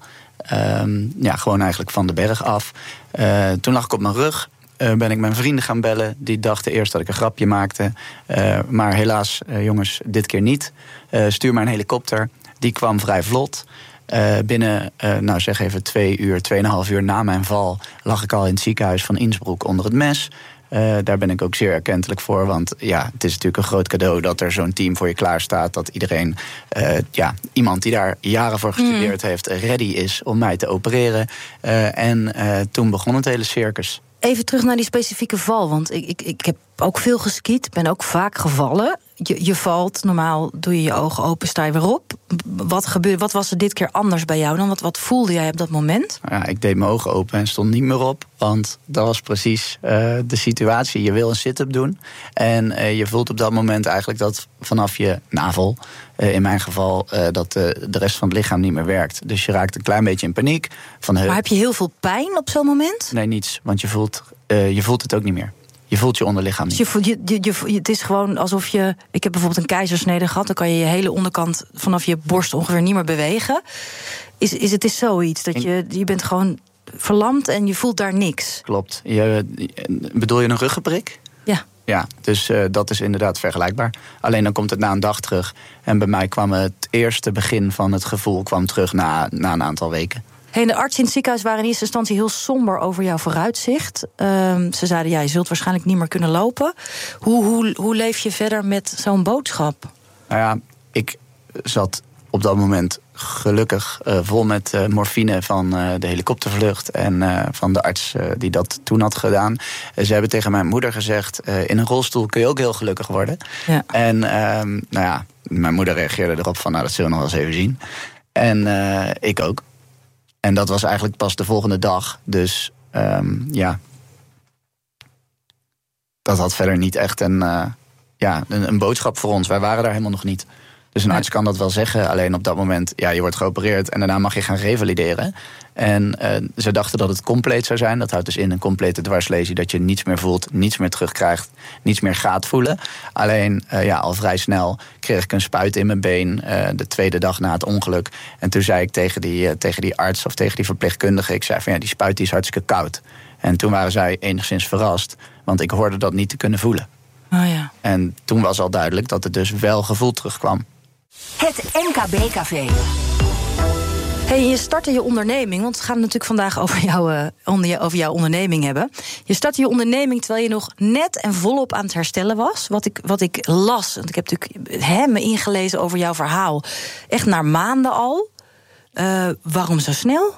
Um, ja, gewoon eigenlijk van de berg af. Uh, toen lag ik op mijn rug. Uh, ben ik mijn vrienden gaan bellen. Die dachten eerst dat ik een grapje maakte. Uh, maar helaas, uh, jongens, dit keer niet. Uh, stuur maar een helikopter. Die kwam vrij vlot. Uh, binnen, uh, nou zeg even twee uur, tweeënhalf uur na mijn val lag ik al in het ziekenhuis van Innsbruck onder het mes. Uh, daar ben ik ook zeer erkentelijk voor. Want ja, het is natuurlijk een groot cadeau dat er zo'n team voor je klaar staat. Dat iedereen, uh, ja, iemand die daar jaren voor gestudeerd mm. heeft, ready is om mij te opereren. Uh, en uh, toen begon het hele circus. Even terug naar die specifieke val, want ik, ik, ik heb ook veel geskiet, ben ook vaak gevallen. Je, je valt, normaal doe je je ogen open, sta je weer op. Wat gebeurde, wat was er dit keer anders bij jou dan? Wat, wat voelde jij op dat moment? Ja, ik deed mijn ogen open en stond niet meer op. Want dat was precies uh, de situatie. Je wil een sit-up doen. En uh, je voelt op dat moment eigenlijk dat vanaf je navel, uh, in mijn geval, uh, dat uh, de rest van het lichaam niet meer werkt. Dus je raakt een klein beetje in paniek. Van, uh, maar heb je heel veel pijn op zo'n moment? Nee, niets. Want je voelt, uh, je voelt het ook niet meer. Je voelt je onderlichaam niet. Dus je voelt, je, je, je, het is gewoon alsof je... Ik heb bijvoorbeeld een keizersnede gehad. Dan kan je je hele onderkant vanaf je borst ongeveer niet meer bewegen. Is, is het is zoiets dat je... Je bent gewoon verlamd en je voelt daar niks. Klopt. Je, bedoel je een ruggenprik? Ja. Ja, dus uh, dat is inderdaad vergelijkbaar. Alleen dan komt het na een dag terug. En bij mij kwam het eerste begin van het gevoel kwam terug na, na een aantal weken. Hey, de artsen in het ziekenhuis waren in eerste instantie heel somber over jouw vooruitzicht. Um, ze zeiden, ja, je zult waarschijnlijk niet meer kunnen lopen. Hoe, hoe, hoe leef je verder met zo'n boodschap? Nou ja, ik zat op dat moment gelukkig uh, vol met uh, morfine van uh, de helikoptervlucht en uh, van de arts uh, die dat toen had gedaan. Uh, ze hebben tegen mijn moeder gezegd, uh, in een rolstoel kun je ook heel gelukkig worden. Ja. En uh, nou ja, mijn moeder reageerde erop van, nou, dat zullen we nog wel eens even zien. En uh, ik ook. En dat was eigenlijk pas de volgende dag. Dus um, ja, dat had verder niet echt een, uh, ja, een, een boodschap voor ons. Wij waren daar helemaal nog niet. Dus een arts kan dat wel zeggen, alleen op dat moment, ja, je wordt geopereerd en daarna mag je gaan revalideren. En uh, ze dachten dat het compleet zou zijn. Dat houdt dus in een complete dwarslesie, dat je niets meer voelt, niets meer terugkrijgt, niets meer gaat voelen. Alleen, uh, ja, al vrij snel kreeg ik een spuit in mijn been, uh, de tweede dag na het ongeluk. En toen zei ik tegen die, uh, tegen die arts of tegen die verpleegkundige, ik zei van ja, die spuit die is hartstikke koud. En toen waren zij enigszins verrast, want ik hoorde dat niet te kunnen voelen. Oh ja. En toen was al duidelijk dat het dus wel gevoeld terugkwam. Het M K B-café. Hey, je startte je onderneming, want we gaan het natuurlijk vandaag over, jou, uh, over jouw onderneming hebben. Je startte je onderneming terwijl je nog net en volop aan het herstellen was. Wat ik, wat ik las, want ik heb natuurlijk hè, me ingelezen over jouw verhaal. Echt na maanden al. Uh, waarom zo snel?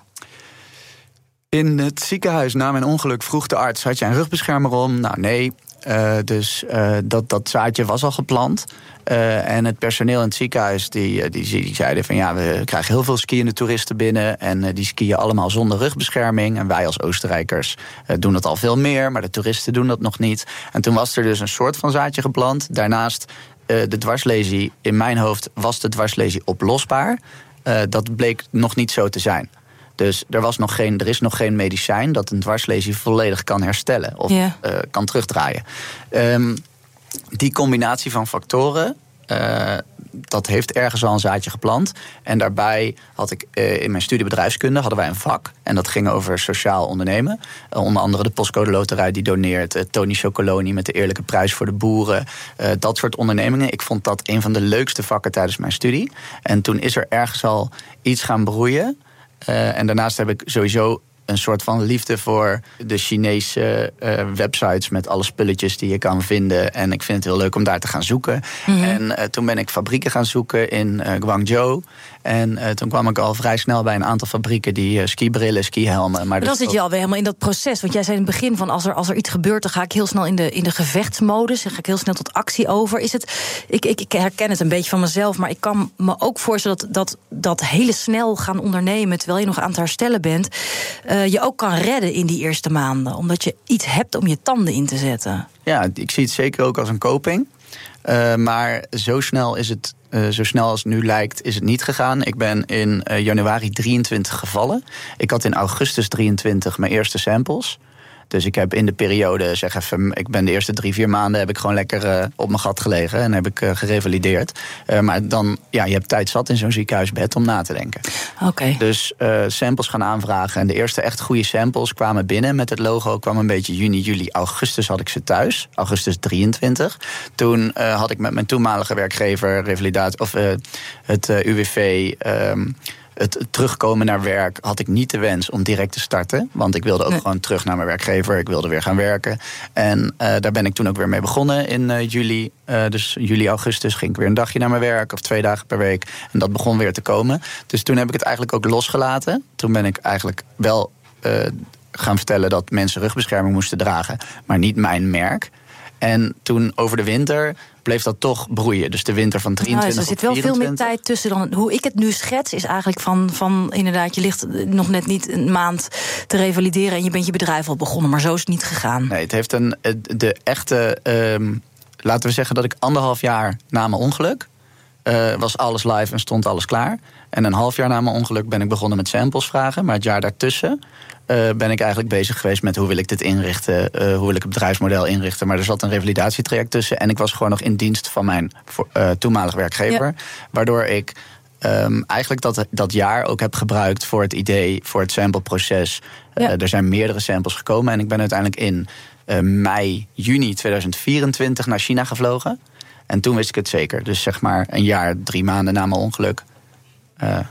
In het ziekenhuis na mijn ongeluk vroeg de arts, had je een rugbeschermer om? Nou, nee. Uh, dus uh, dat, dat zaadje was al geplant. Uh, en het personeel in het ziekenhuis die, die, die zeiden van ja, we krijgen heel veel skiënde toeristen binnen en uh, die skiën allemaal zonder rugbescherming. En wij als Oostenrijkers uh, doen dat al veel meer, maar de toeristen doen dat nog niet. En toen was er dus een soort van zaadje geplant. Daarnaast uh, de dwarslesie, in mijn hoofd was de dwarslesie oplosbaar. Uh, dat bleek nog niet zo te zijn. Dus er, was nog geen, er is nog geen medicijn dat een dwarslesie volledig kan herstellen of yeah. uh, kan terugdraaien. Um, die combinatie van factoren, uh, dat heeft ergens al een zaadje geplant. En daarbij had ik uh, in mijn studie bedrijfskunde hadden wij een vak. En dat ging over sociaal ondernemen. Uh, onder andere de Postcode Loterij die doneert. Uh, Tony Chocoloni met de eerlijke prijs voor de boeren. Uh, dat soort ondernemingen. Ik vond dat een van de leukste vakken tijdens mijn studie. En toen is er ergens al iets gaan broeien. Uh, en daarnaast heb ik sowieso een soort van liefde voor de Chinese uh, websites met alle spulletjes die je kan vinden. En ik vind het heel leuk om daar te gaan zoeken. Mm-hmm. En uh, toen ben ik fabrieken gaan zoeken in uh, Guangzhou. En uh, toen kwam ik al vrij snel bij een aantal fabrieken die uh, skibrillen, skihelmen. Maar, maar dan dus zit je alweer helemaal in dat proces. Want jij zei in het begin van als er, als er iets gebeurt, dan ga ik heel snel in de, in de gevechtsmodus. Dan ga ik heel snel tot actie over. Is het, ik, ik, ik herken het een beetje van mezelf, maar ik kan me ook voorstellen dat dat, dat hele snel gaan ondernemen terwijl je nog aan het herstellen bent, uh, je ook kan redden in die eerste maanden. Omdat je iets hebt om je tanden in te zetten. Ja, ik zie het zeker ook als een coping. Uh, maar zo snel is het, uh, zo snel als het nu lijkt, is het niet gegaan. Ik ben in uh, januari drieëntwintig gevallen. Ik had in augustus drieëntwintig mijn eerste samples. Dus ik heb in de periode, zeg even, ik ben de eerste drie, vier maanden heb ik gewoon lekker uh, op mijn gat gelegen en heb ik uh, gerevalideerd. Uh, maar dan, ja, je hebt tijd zat in zo'n ziekenhuisbed om na te denken. Oké. Okay. Dus uh, samples gaan aanvragen. En de eerste echt goede samples kwamen binnen met het logo. Kwam een beetje juni, juli, augustus had ik ze thuis. Augustus drieëntwintig. Toen uh, had ik met mijn toenmalige werkgever revalidatie, of uh, het uh, U W V. Um, Het terugkomen naar werk had ik niet de wens om direct te starten. Want ik wilde ook nee. gewoon terug naar mijn werkgever. Ik wilde weer gaan werken. En uh, daar ben ik toen ook weer mee begonnen in uh, juli. Uh, dus juli, augustus ging ik weer een dagje naar mijn werk. Of twee dagen per week. En dat begon weer te komen. Dus toen heb ik het eigenlijk ook losgelaten. Toen ben ik eigenlijk wel uh, gaan vertellen dat mensen rugbescherming moesten dragen. Maar niet mijn merk. En toen over de winter bleef dat toch broeien. Dus de winter van drieëntwintig nou, dus er zit wel veel meer tijd tussen dan hoe ik het nu schets. Is eigenlijk van, van inderdaad, je ligt nog net niet een maand te revalideren en je bent je bedrijf al begonnen. Maar zo is het niet gegaan. Nee, het heeft een de echte. Um, laten we zeggen dat ik anderhalf jaar na mijn ongeluk uh, was alles live en stond alles klaar. En een half jaar na mijn ongeluk ben ik begonnen met samples vragen. Maar het jaar daartussen Uh, ben ik eigenlijk bezig geweest met hoe wil ik dit inrichten, uh, hoe wil ik het bedrijfsmodel inrichten. Maar er zat een revalidatietraject tussen en ik was gewoon nog in dienst van mijn uh, toenmalig werkgever. Ja. Waardoor ik um, eigenlijk dat, dat jaar ook heb gebruikt voor het idee, voor het sampleproces. Ja. Uh, er zijn meerdere samples gekomen en ik ben uiteindelijk in uh, mei, juni tweeduizend vierentwintig naar China gevlogen. En toen wist ik het zeker. Dus zeg maar een jaar, drie maanden na mijn ongeluk. Uh,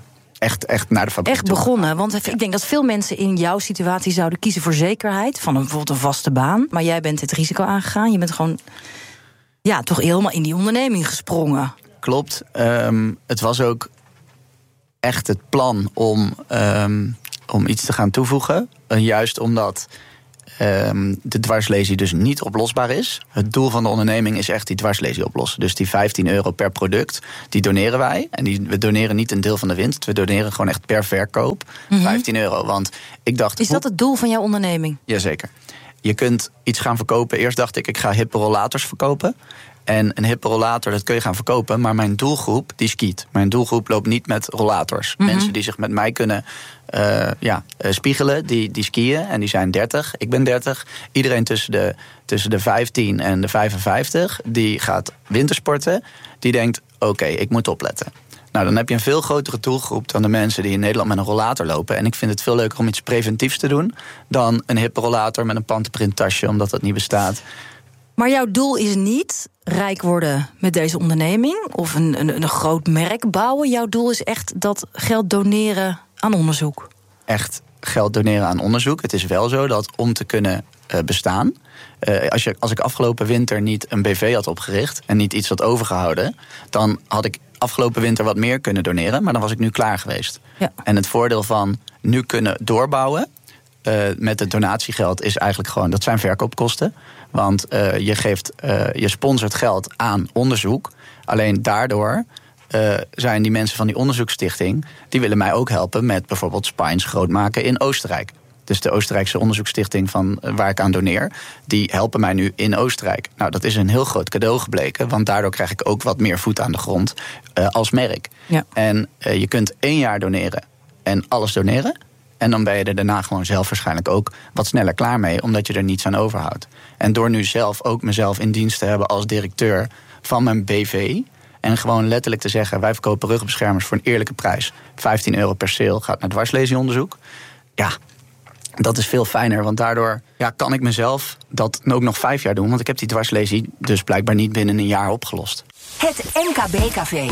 echt, echt naar de fabriek Echt toe. begonnen, want ik denk dat veel mensen in jouw situatie zouden kiezen voor zekerheid, van een, bijvoorbeeld een vaste baan. Maar jij bent het risico aangegaan. Je bent gewoon, ja, toch helemaal in die onderneming gesprongen. Klopt. Um, het was ook echt het plan om, um, om iets te gaan toevoegen. Uh, juist omdat um, de dwarslesie dus niet oplosbaar is. Het doel van de onderneming is echt die dwarslesie oplossen. Dus die vijftien euro per product, die doneren wij. En die, we doneren niet een deel van de winst. We doneren gewoon echt per verkoop mm-hmm. vijftien euro. Want ik dacht, is dat het doel van jouw onderneming? Jazeker. Je kunt iets gaan verkopen. Eerst dacht ik, ik ga hippe rollators verkopen. En een hippe rollator, dat kun je gaan verkopen. Maar mijn doelgroep, die skiet. Mijn doelgroep loopt niet met rollators. Mm-hmm. Mensen die zich met mij kunnen uh, ja, uh, spiegelen, die, die skiën. En die zijn dertig, ik ben dertig. Iedereen tussen de, tussen de vijftien en de vijfenvijftig... die gaat wintersporten. Die denkt, oké, okay, ik moet opletten. Nou, dan heb je een veel grotere doelgroep dan de mensen die in Nederland met een rollator lopen. En ik vind het veel leuker om iets preventiefs te doen dan een hippe rollator met een pantenprint tasje, omdat dat niet bestaat. Maar jouw doel is niet rijk worden met deze onderneming of een, een, een groot merk bouwen. Jouw doel is echt dat geld doneren aan onderzoek. Echt geld doneren aan onderzoek. Het is wel zo dat om te kunnen uh, bestaan, Uh, als, je, als ik afgelopen winter niet een B V had opgericht en niet iets had overgehouden, dan had ik afgelopen winter wat meer kunnen doneren, maar dan was ik nu klaar geweest. Ja. En het voordeel van nu kunnen doorbouwen uh, met het donatiegeld is eigenlijk gewoon, dat zijn verkoopkosten. Want uh, je geeft, uh, je sponsort geld aan onderzoek. Alleen daardoor uh, zijn die mensen van die onderzoeksstichting, die willen mij ook helpen met bijvoorbeeld spines groot maken in Oostenrijk. Dus de Oostenrijkse onderzoeksstichting van waar ik aan doneer, die helpen mij nu in Oostenrijk. Nou, dat is een heel groot cadeau gebleken, want daardoor krijg ik ook wat meer voet aan de grond uh, als merk. Ja. En uh, je kunt één jaar doneren en alles doneren. En dan ben je er daarna gewoon zelf waarschijnlijk ook wat sneller klaar mee, omdat je er niets aan overhoudt. En door nu zelf ook mezelf in dienst te hebben als directeur van mijn B V, en gewoon letterlijk te zeggen, wij verkopen ruggenbeschermers voor een eerlijke prijs. vijftien euro per sale gaat naar dwarslesieonderzoek. Ja, dat is veel fijner, want daardoor ja, kan ik mezelf dat ook nog vijf jaar doen. Want ik heb die dwarslesie dus blijkbaar niet binnen een jaar opgelost. Het M K B-café.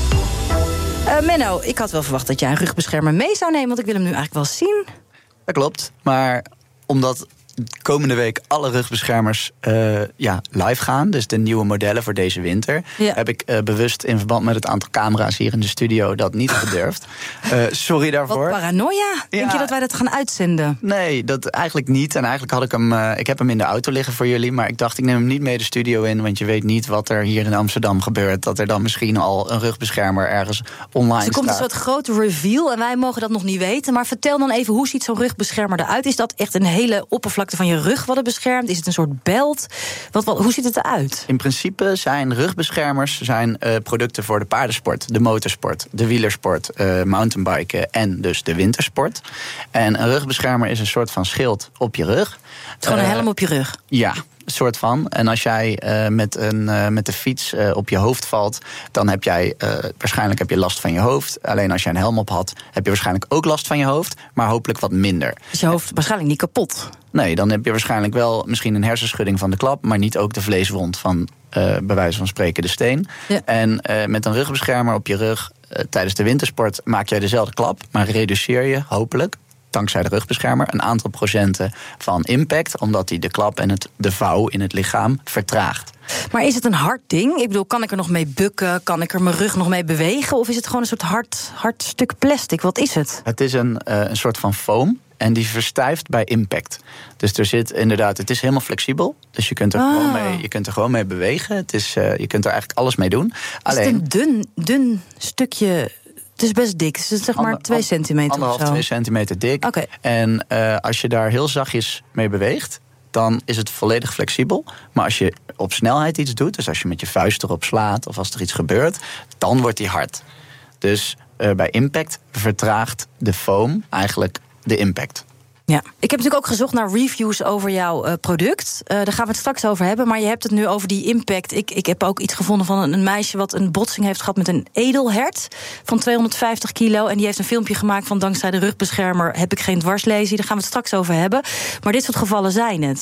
Uh, Menno, ik had wel verwacht dat jij een rugbeschermer mee zou nemen, want ik wil hem nu eigenlijk wel zien. Dat klopt, maar omdat komende week alle rugbeschermers uh, ja, live gaan, dus de nieuwe modellen voor deze winter, ja. heb ik uh, bewust in verband met het aantal camera's hier in de studio dat niet gedurfd. Uh, sorry daarvoor. Wat paranoia. Denk ja. je dat wij dat gaan uitzenden? Nee, dat eigenlijk niet. En eigenlijk had ik hem, uh, ik heb hem in de auto liggen voor jullie, maar ik dacht ik neem hem niet mee de studio in, want je weet niet wat er hier in Amsterdam gebeurt. Dat er dan misschien al een rugbeschermer ergens online dus er staat. komt een soort grote reveal en wij mogen dat nog niet weten. Maar vertel dan even, hoe ziet zo'n rugbeschermer eruit? Is dat echt een hele oppervlakte van je rug wat het beschermt? Is het een soort belt? Wat, wat, hoe ziet het eruit? In principe zijn rugbeschermers zijn, uh, producten voor de paardensport, de motorsport, de wielersport, uh, mountainbiken en dus de wintersport. En een rugbeschermer is een soort van schild op je rug. Het is gewoon uh, een helm op je rug? Ja, een soort van. En als jij uh, met, een, uh, met de fiets uh, op je hoofd valt, dan heb jij uh, waarschijnlijk heb je last van je hoofd. Alleen als je een helm op had, heb je waarschijnlijk ook last van je hoofd, maar hopelijk wat minder. Dus je hoofd waarschijnlijk niet kapot? Nee, dan heb je waarschijnlijk wel misschien een hersenschudding van de klap, maar niet ook de vleeswond van, uh, bij wijze van spreken, de steen. Ja. En uh, met een rugbeschermer op je rug uh, tijdens de wintersport maak jij dezelfde klap, maar reduceer je hopelijk, dankzij de rugbeschermer, een aantal procenten van impact, omdat hij de klap en het, de vouw in het lichaam vertraagt. Maar is het een hard ding? Ik bedoel, kan ik er nog mee bukken? Kan ik er mijn rug nog mee bewegen? Of is het gewoon een soort hard, hard stuk plastic? Wat is het? Het is een, uh, een soort van foam. En die verstijft bij impact. Dus er zit inderdaad, het is helemaal flexibel. Dus je kunt er, oh. gewoon, mee, je kunt er gewoon mee bewegen. Het is, uh, je kunt er eigenlijk alles mee doen. Alleen, is het een dun, dun stukje? Het is best dik. Het is zeg maar twee centimeter Anderhalf, of zo. twee centimeter dik. Okay. En uh, als je daar heel zachtjes mee beweegt, dan is het volledig flexibel. Maar als je op snelheid iets doet, dus als je met je vuist erop slaat of als er iets gebeurt, dan wordt die hard. Dus uh, bij impact vertraagt de foam eigenlijk de impact. Ja, ik heb natuurlijk ook gezocht naar reviews over jouw uh, product. Uh, daar gaan we het straks over hebben. Maar je hebt het nu over die impact. Ik, ik heb ook iets gevonden van een, een meisje wat een botsing heeft gehad met een edelhert van tweehonderdvijftig kilo. En die heeft een filmpje gemaakt van dankzij de rugbeschermer heb ik geen dwarslesie. Daar gaan we het straks over hebben. Maar dit soort gevallen zijn het.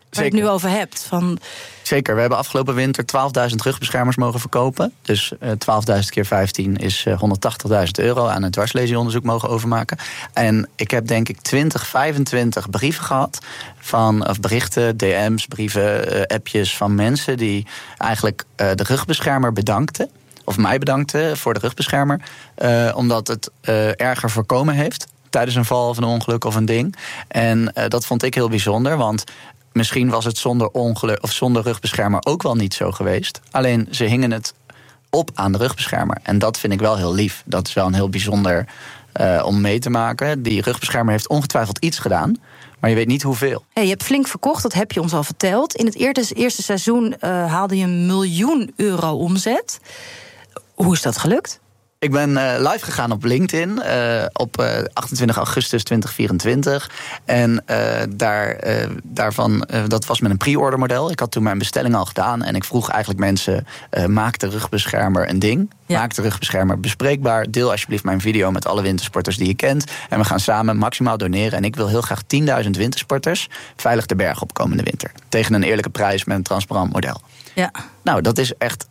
waar je het nu over hebt. Van... Zeker, we hebben afgelopen winter twaalfduizend rugbeschermers mogen verkopen. Dus uh, twaalfduizend keer vijftien is uh, honderdtachtigduizend euro aan het dwarslesionderzoek mogen overmaken. En ik heb denk ik twintig, vijfentwintig brieven gehad. Van, of berichten, D M's, brieven, uh, appjes van mensen die eigenlijk uh, de rugbeschermer bedankten. Of mij bedankten voor de rugbeschermer. Uh, omdat het uh, erger voorkomen heeft tijdens een val of een ongeluk of een ding. En uh, dat vond ik heel bijzonder, want misschien was het zonder ongeluk of zonder rugbeschermer ook wel niet zo geweest. Alleen ze hingen het op aan de rugbeschermer. En dat vind ik wel heel lief. Dat is wel een heel bijzonder uh, om mee te maken. Die rugbeschermer heeft ongetwijfeld iets gedaan, maar je weet niet hoeveel. Hey, je hebt flink verkocht, dat heb je ons al verteld. In het eerste, eerste seizoen uh, haalde je een miljoen euro omzet. Hoe is dat gelukt? Ik ben uh, live gegaan op LinkedIn uh, op uh, achtentwintig augustus tweeduizend vierentwintig. En uh, daar, uh, daarvan, uh, dat was met een pre-order model. Ik had toen mijn bestelling al gedaan. En ik vroeg eigenlijk mensen, uh, maak de rugbeschermer een ding. Ja. Maak de rugbeschermer bespreekbaar. Deel alsjeblieft mijn video met alle wintersporters die je kent. En we gaan samen maximaal doneren. En ik wil heel graag tienduizend wintersporters veilig de berg op komende winter. Tegen een eerlijke prijs met een transparant model. Ja. Nou, dat is echt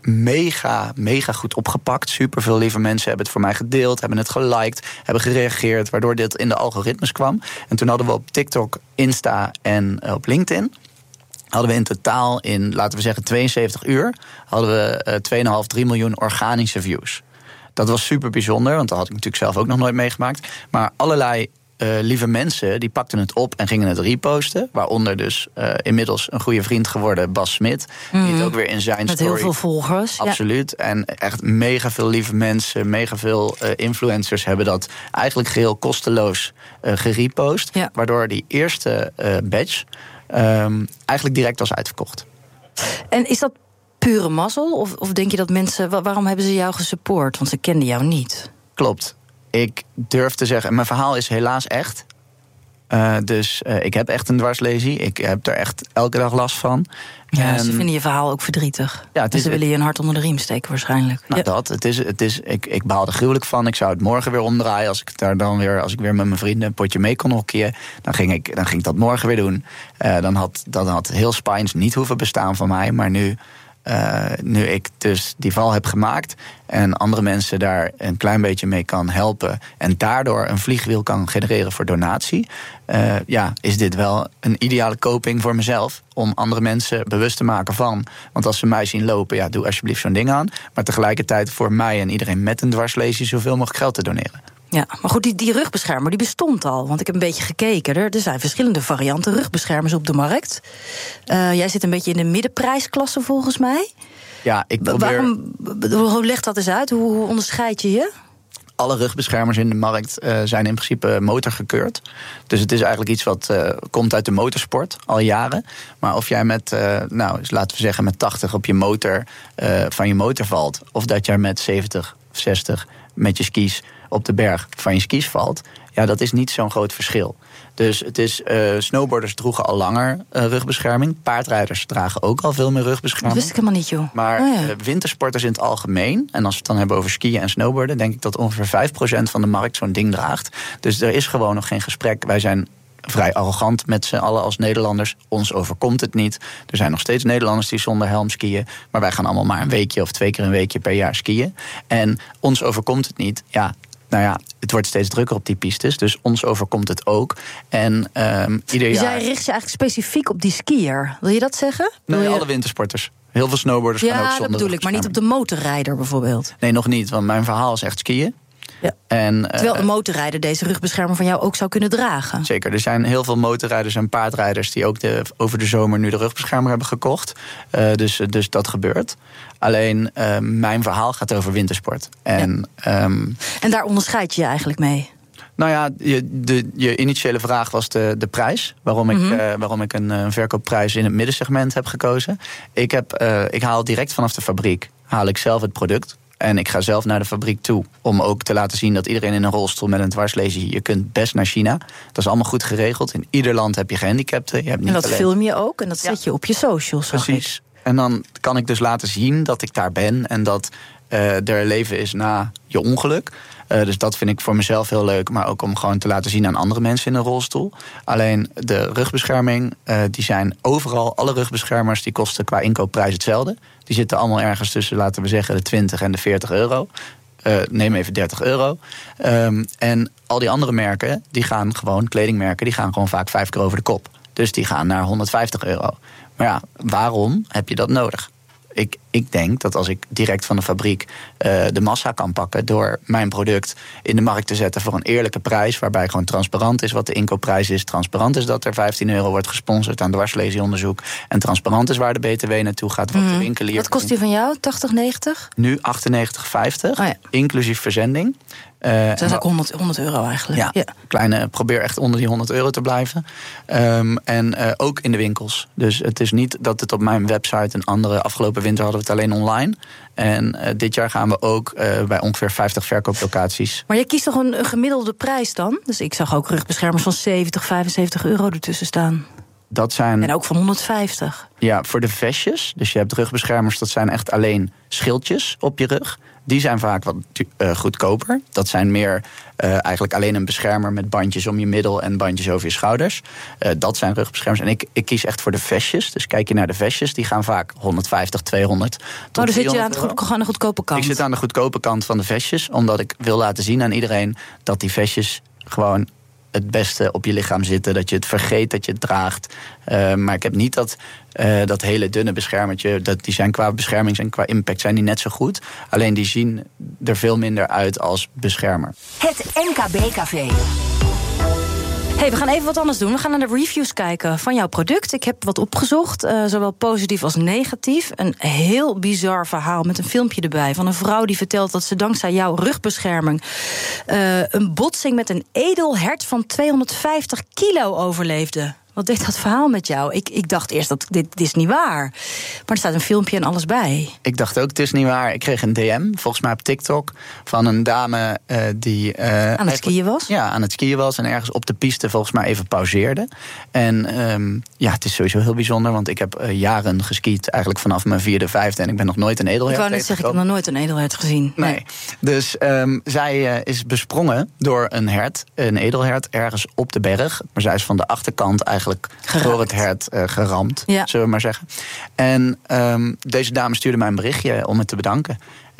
mega, mega goed opgepakt. Superveel lieve mensen hebben het voor mij gedeeld, hebben het geliked, hebben gereageerd, waardoor dit in de algoritmes kwam. En toen hadden we op TikTok, Insta en op LinkedIn hadden we in totaal in, laten we zeggen, tweeënzeventig uur... hadden we uh, twee komma vijf, drie miljoen organische views. Dat was super bijzonder, want dat had ik natuurlijk zelf ook nog nooit meegemaakt. Maar allerlei Uh, lieve mensen die pakten het op en gingen het reposten. Waaronder dus uh, inmiddels een goede vriend geworden, Bas Smit. Mm. Die het ook weer in zijn met story... Met heel veel volgers. Absoluut. Ja. En echt mega veel lieve mensen, mega veel uh, influencers hebben dat eigenlijk geheel kosteloos uh, gerepost. Ja. Waardoor die eerste uh, batch um, eigenlijk direct was uitverkocht. En is dat pure mazzel? Of, of denk je dat mensen... Waarom hebben ze jou gesupport? Want ze kenden jou niet. Klopt. Ik durf te zeggen, mijn verhaal is helaas echt. Uh, dus uh, ik heb echt een dwarslesie. Ik heb er echt elke dag last van. Ja, en ze vinden je verhaal ook verdrietig. Ja, het is, en ze willen je een hart onder de riem steken waarschijnlijk. Nou, ja. dat. Het is, het is, ik, ik baal er gruwelijk van. Ik zou het morgen weer omdraaien. Als ik daar dan weer, als ik weer met mijn vrienden een potje mee kon hockeyen, dan ging ik, dan ging ik dat morgen weer doen. Uh, dan had, dan had heel Spines niet hoeven bestaan van mij. Maar nu, uh, nu ik dus die val heb gemaakt en andere mensen daar een klein beetje mee kan helpen en daardoor een vliegwiel kan genereren voor donatie, uh, ja, is dit wel een ideale coping voor mezelf om andere mensen bewust te maken van. Want als ze mij zien lopen, ja, doe alsjeblieft zo'n ding aan. Maar tegelijkertijd voor mij en iedereen met een dwarslesie zoveel mogelijk geld te doneren. Ja, maar goed, die, die rugbeschermer die bestond al. Want ik heb een beetje gekeken. Er, er zijn verschillende varianten rugbeschermers op de markt. Uh, jij zit een beetje in de middenprijsklasse volgens mij. Ja, ik probeer... Waarom, hoe leg dat eens uit? Hoe, hoe onderscheid je je? Alle rugbeschermers in de markt uh, zijn in principe motorgekeurd. Dus het is eigenlijk iets wat uh, komt uit de motorsport al jaren. Maar of jij met, uh, nou, laten we zeggen, met tachtig op je motor uh, van je motor valt, of dat jij met zeventig of zestig met je skis op de berg van je skis valt, ja, dat is niet zo'n groot verschil. Dus het is, uh, snowboarders droegen al langer uh, rugbescherming. Paardrijders dragen ook al veel meer rugbescherming. Dat wist ik helemaal niet, joh. Maar oh, ja. uh, wintersporters in het algemeen, en als we het dan hebben over skiën en snowboarden, denk ik dat ongeveer vijf procent van de markt zo'n ding draagt. Dus er is gewoon nog geen gesprek. Wij zijn vrij arrogant met z'n allen als Nederlanders. Ons overkomt het niet. Er zijn nog steeds Nederlanders die zonder helm skiën. Maar wij gaan allemaal maar een weekje of twee keer een weekje per jaar skiën. En ons overkomt het niet. Ja, nou ja, het wordt steeds drukker op die pistes. Dus ons overkomt het ook. En um, ieder dus jaar... jij richt je eigenlijk specifiek op die skier. Wil je dat zeggen? Nee, je... alle wintersporters. Heel veel snowboarders ja, gaan ook zonder. Ja, dat bedoel ik. Maar niet op de motorrijder bijvoorbeeld. Nee, nog niet. Want mijn verhaal is echt skiën. Ja. En, terwijl een motorrijder deze rugbeschermer van jou ook zou kunnen dragen. Zeker, er zijn heel veel motorrijders en paardrijders die ook de, over de zomer nu de rugbeschermer hebben gekocht. Uh, dus, dus dat gebeurt. Alleen uh, mijn verhaal gaat over wintersport. En, ja. um, en daar onderscheid je je eigenlijk mee? Nou ja, je, de, je initiële vraag was de, de prijs. Waarom mm-hmm. ik, uh, waarom ik een, een verkoopprijs in het middensegment heb gekozen. Ik, heb, uh, ik haal direct vanaf de fabriek, haal ik zelf het product. En ik ga zelf naar de fabriek toe om ook te laten zien dat iedereen in een rolstoel met een dwarslesie, je kunt best naar China. Dat is allemaal goed geregeld. In ieder land heb je gehandicapten. Je hebt niet en dat alleen... film je ook en dat zet ja. je op je socials. Precies. En dan kan ik dus laten zien dat ik daar ben en dat uh, er leven is na je ongeluk. Uh, dus dat vind ik voor mezelf heel leuk. Maar ook om gewoon te laten zien aan andere mensen in een rolstoel. Alleen de rugbescherming, uh, die zijn overal. Alle rugbeschermers die kosten qua inkoopprijs hetzelfde. Die zitten allemaal ergens tussen, laten we zeggen, de twintig en de veertig euro. Uh, neem even dertig euro. Um, en al die andere merken, die gaan gewoon, kledingmerken, die gaan gewoon vaak vijf keer over de kop. Dus die gaan naar honderdvijftig euro. Maar ja, waarom heb je dat nodig? Ik, ik denk dat als ik direct van de fabriek uh, de massa kan pakken door mijn product in de markt te zetten voor een eerlijke prijs, waarbij gewoon transparant is wat de inkoopprijs is, transparant is dat er vijftien euro wordt gesponsord aan dwarslesiononderzoek en transparant is waar de B T W naartoe gaat. Wat, mm. de winkelier wat kost die van jou? tachtig, negentig? Nu achtennegentig vijftig, oh ja. Inclusief verzending. Uh, dat is ook honderd, honderd euro eigenlijk. Ja, ja. Kleine, probeer echt onder die honderd euro te blijven. Um, en uh, ook in de winkels. Dus het is niet dat het op mijn website een andere... Afgelopen winter hadden we het alleen online. En uh, dit jaar gaan we ook uh, bij ongeveer vijftig verkooplocaties. Maar je kiest toch een, een gemiddelde prijs dan? Dus ik zag ook rugbeschermers van zeventig, vijfenzeventig euro ertussen staan. Dat zijn... En ook van honderdvijftig. Ja, voor de vestjes. Dus je hebt rugbeschermers, dat zijn echt alleen schildjes op je rug. Die zijn vaak wat uh, goedkoper. Dat zijn meer uh, eigenlijk alleen een beschermer met bandjes om je middel en bandjes over je schouders. Uh, dat zijn rugbeschermers. En ik, ik kies echt voor de vestjes. Dus kijk je naar de vestjes, die gaan vaak honderdvijftig, tweehonderd. Oh, dan zit je aan, goed, aan de goedkope kant. Ik zit aan de goedkope kant van de vestjes, omdat ik wil laten zien aan iedereen dat die vestjes gewoon het beste op je lichaam zitten. Dat je het vergeet dat je het draagt. Uh, maar ik heb niet dat, uh, dat hele dunne beschermertje. Dat die zijn qua bescherming en qua impact zijn die net zo goed. Alleen die zien er veel minder uit als beschermer. Het M K B-café. Hey, we gaan even wat anders doen. We gaan naar de reviews kijken van jouw product. Ik heb wat opgezocht, uh, zowel positief als negatief. Een heel bizar verhaal met een filmpje erbij van een vrouw die vertelt dat ze dankzij jouw rugbescherming uh, een botsing met een edelhert van tweehonderdvijftig kilo overleefde. Wat deed dat verhaal met jou? Ik, ik dacht eerst dat dit, dit is niet waar. Maar er staat een filmpje en alles bij. Ik dacht ook, het is niet waar. Ik kreeg een D M, volgens mij op TikTok, van een dame uh, die... Uh, aan het skiën was? Ja, aan het skiën was en ergens op de piste volgens mij even pauzeerde. En um, ja, het is sowieso heel bijzonder, want ik heb uh, jaren geskiet, eigenlijk vanaf mijn vierde, vijfde, en ik ben nog nooit een edelhert. Ik wou net zeggen, ik heb nog nooit een edelhert gezien. Nee. nee. Dus um, zij uh, is besprongen door een hert, een edelhert, ergens op de berg. Maar zij is van de achterkant eigenlijk Geraakt. door het hert uh, geramd, ja. zullen we maar zeggen. En um, deze dame stuurde mij een berichtje om het te bedanken.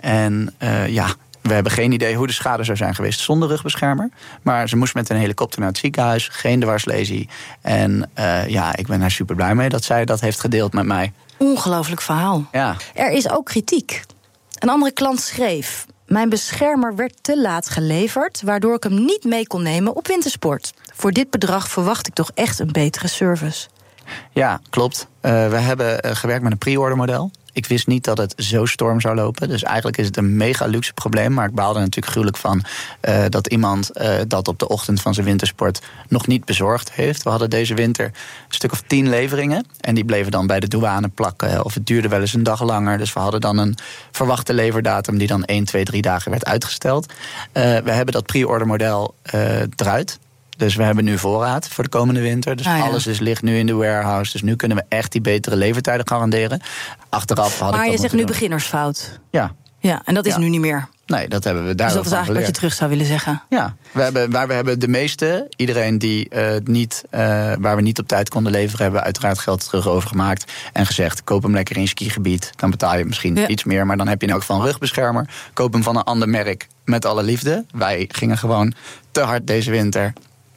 En uh, ja, we hebben geen idee hoe de schade zou zijn geweest zonder rugbeschermer. Maar ze moest met een helikopter naar het ziekenhuis, geen dwarslesie. En uh, ja, ik ben daar super blij mee dat zij dat heeft gedeeld met mij. Ongelooflijk verhaal. Ja. Er is ook kritiek. Een andere klant schreef: mijn beschermer werd te laat geleverd, waardoor ik hem niet mee kon nemen op wintersport. Voor dit bedrag verwacht ik toch echt een betere service. Ja, klopt. Uh, we hebben uh, gewerkt met een pre-order model. Ik wist niet dat het zo storm zou lopen. Dus eigenlijk is het een mega luxe probleem. Maar ik baalde er natuurlijk gruwelijk van uh, dat iemand uh, dat op de ochtend van zijn wintersport nog niet bezorgd heeft. We hadden deze winter een stuk of tien leveringen. En die bleven dan bij de douane plakken. Of het duurde wel eens een dag langer. Dus we hadden dan een verwachte leverdatum die dan één, twee, drie dagen werd uitgesteld. Uh, we hebben dat pre-order model uh, eruit. Dus we hebben nu voorraad voor de komende winter. Dus ah, ja. alles is, ligt nu in de warehouse. Dus nu kunnen we echt die betere levertijden garanderen. Achteraf had maar ik je zegt nu doen. beginnersfout. Ja. Ja, en dat is ja. nu niet meer. Nee, dat hebben we daar. Dus dat is eigenlijk wat je terug zou willen zeggen. Ja, we hebben, waar we hebben de meeste, iedereen die uh, niet, uh, waar we niet op tijd konden leveren, hebben we uiteraard geld terug overgemaakt. En gezegd, koop hem lekker in je skigebied. Dan betaal je misschien ja. iets meer, maar dan heb je in elk geval een rugbeschermer. Koop hem van een ander merk met alle liefde. Wij gingen gewoon te hard deze winter.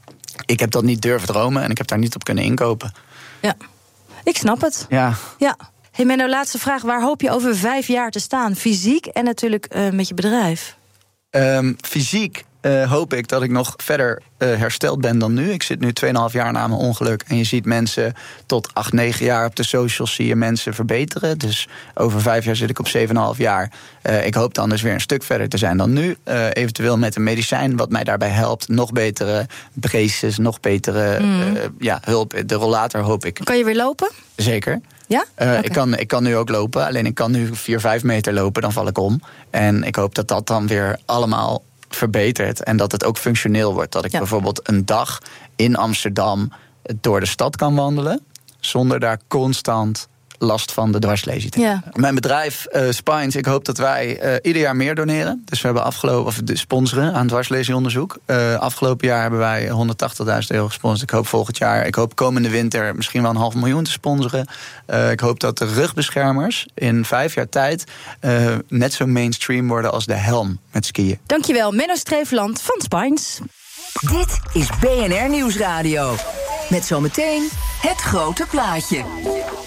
Ik heb dat niet durven dromen en ik heb daar niet op kunnen inkopen. Ja, ik snap het. Ja. Ja. Hey Menno, laatste vraag. Waar hoop je over vijf jaar te staan? Fysiek en natuurlijk uh, met je bedrijf. Um, fysiek uh, hoop ik dat ik nog verder uh, hersteld ben dan nu. Ik zit nu twee en een half jaar na mijn ongeluk. En je ziet mensen tot acht, negen jaar op de socials zie je mensen verbeteren. Dus over vijf jaar zit ik op zeven en een half jaar. Uh, ik hoop dan dus weer een stuk verder te zijn dan nu. Uh, eventueel met een medicijn wat mij daarbij helpt. Nog betere braces, nog betere mm. uh, ja, hulp. De rollator hoop ik. Kan je weer lopen? Zeker. Ja? Uh, okay. ik, kan, ik kan nu ook lopen, alleen ik kan nu vier, vijf meter lopen, dan val ik om. En ik hoop dat dat dan weer allemaal verbetert. En dat het ook functioneel wordt. Dat ik ja. bijvoorbeeld een dag in Amsterdam door de stad kan wandelen, zonder daar constant last van de dwarslesie te hebben. Ja. Mijn bedrijf uh, Spines, ik hoop dat wij uh, ieder jaar meer doneren. Dus we hebben afgelopen, of de sponsoren aan dwarsleesieonderzoek. Uh, afgelopen jaar hebben wij honderdtachtigduizend euro gesponsord. Ik hoop volgend jaar, ik hoop komende winter misschien wel een half miljoen te sponsoren. Uh, ik hoop dat de rugbeschermers in vijf jaar tijd uh, net zo mainstream worden als de helm met skiën. Dankjewel, Menno Streefland van Spines. Dit is B N R Nieuwsradio. Met zometeen het grote plaatje.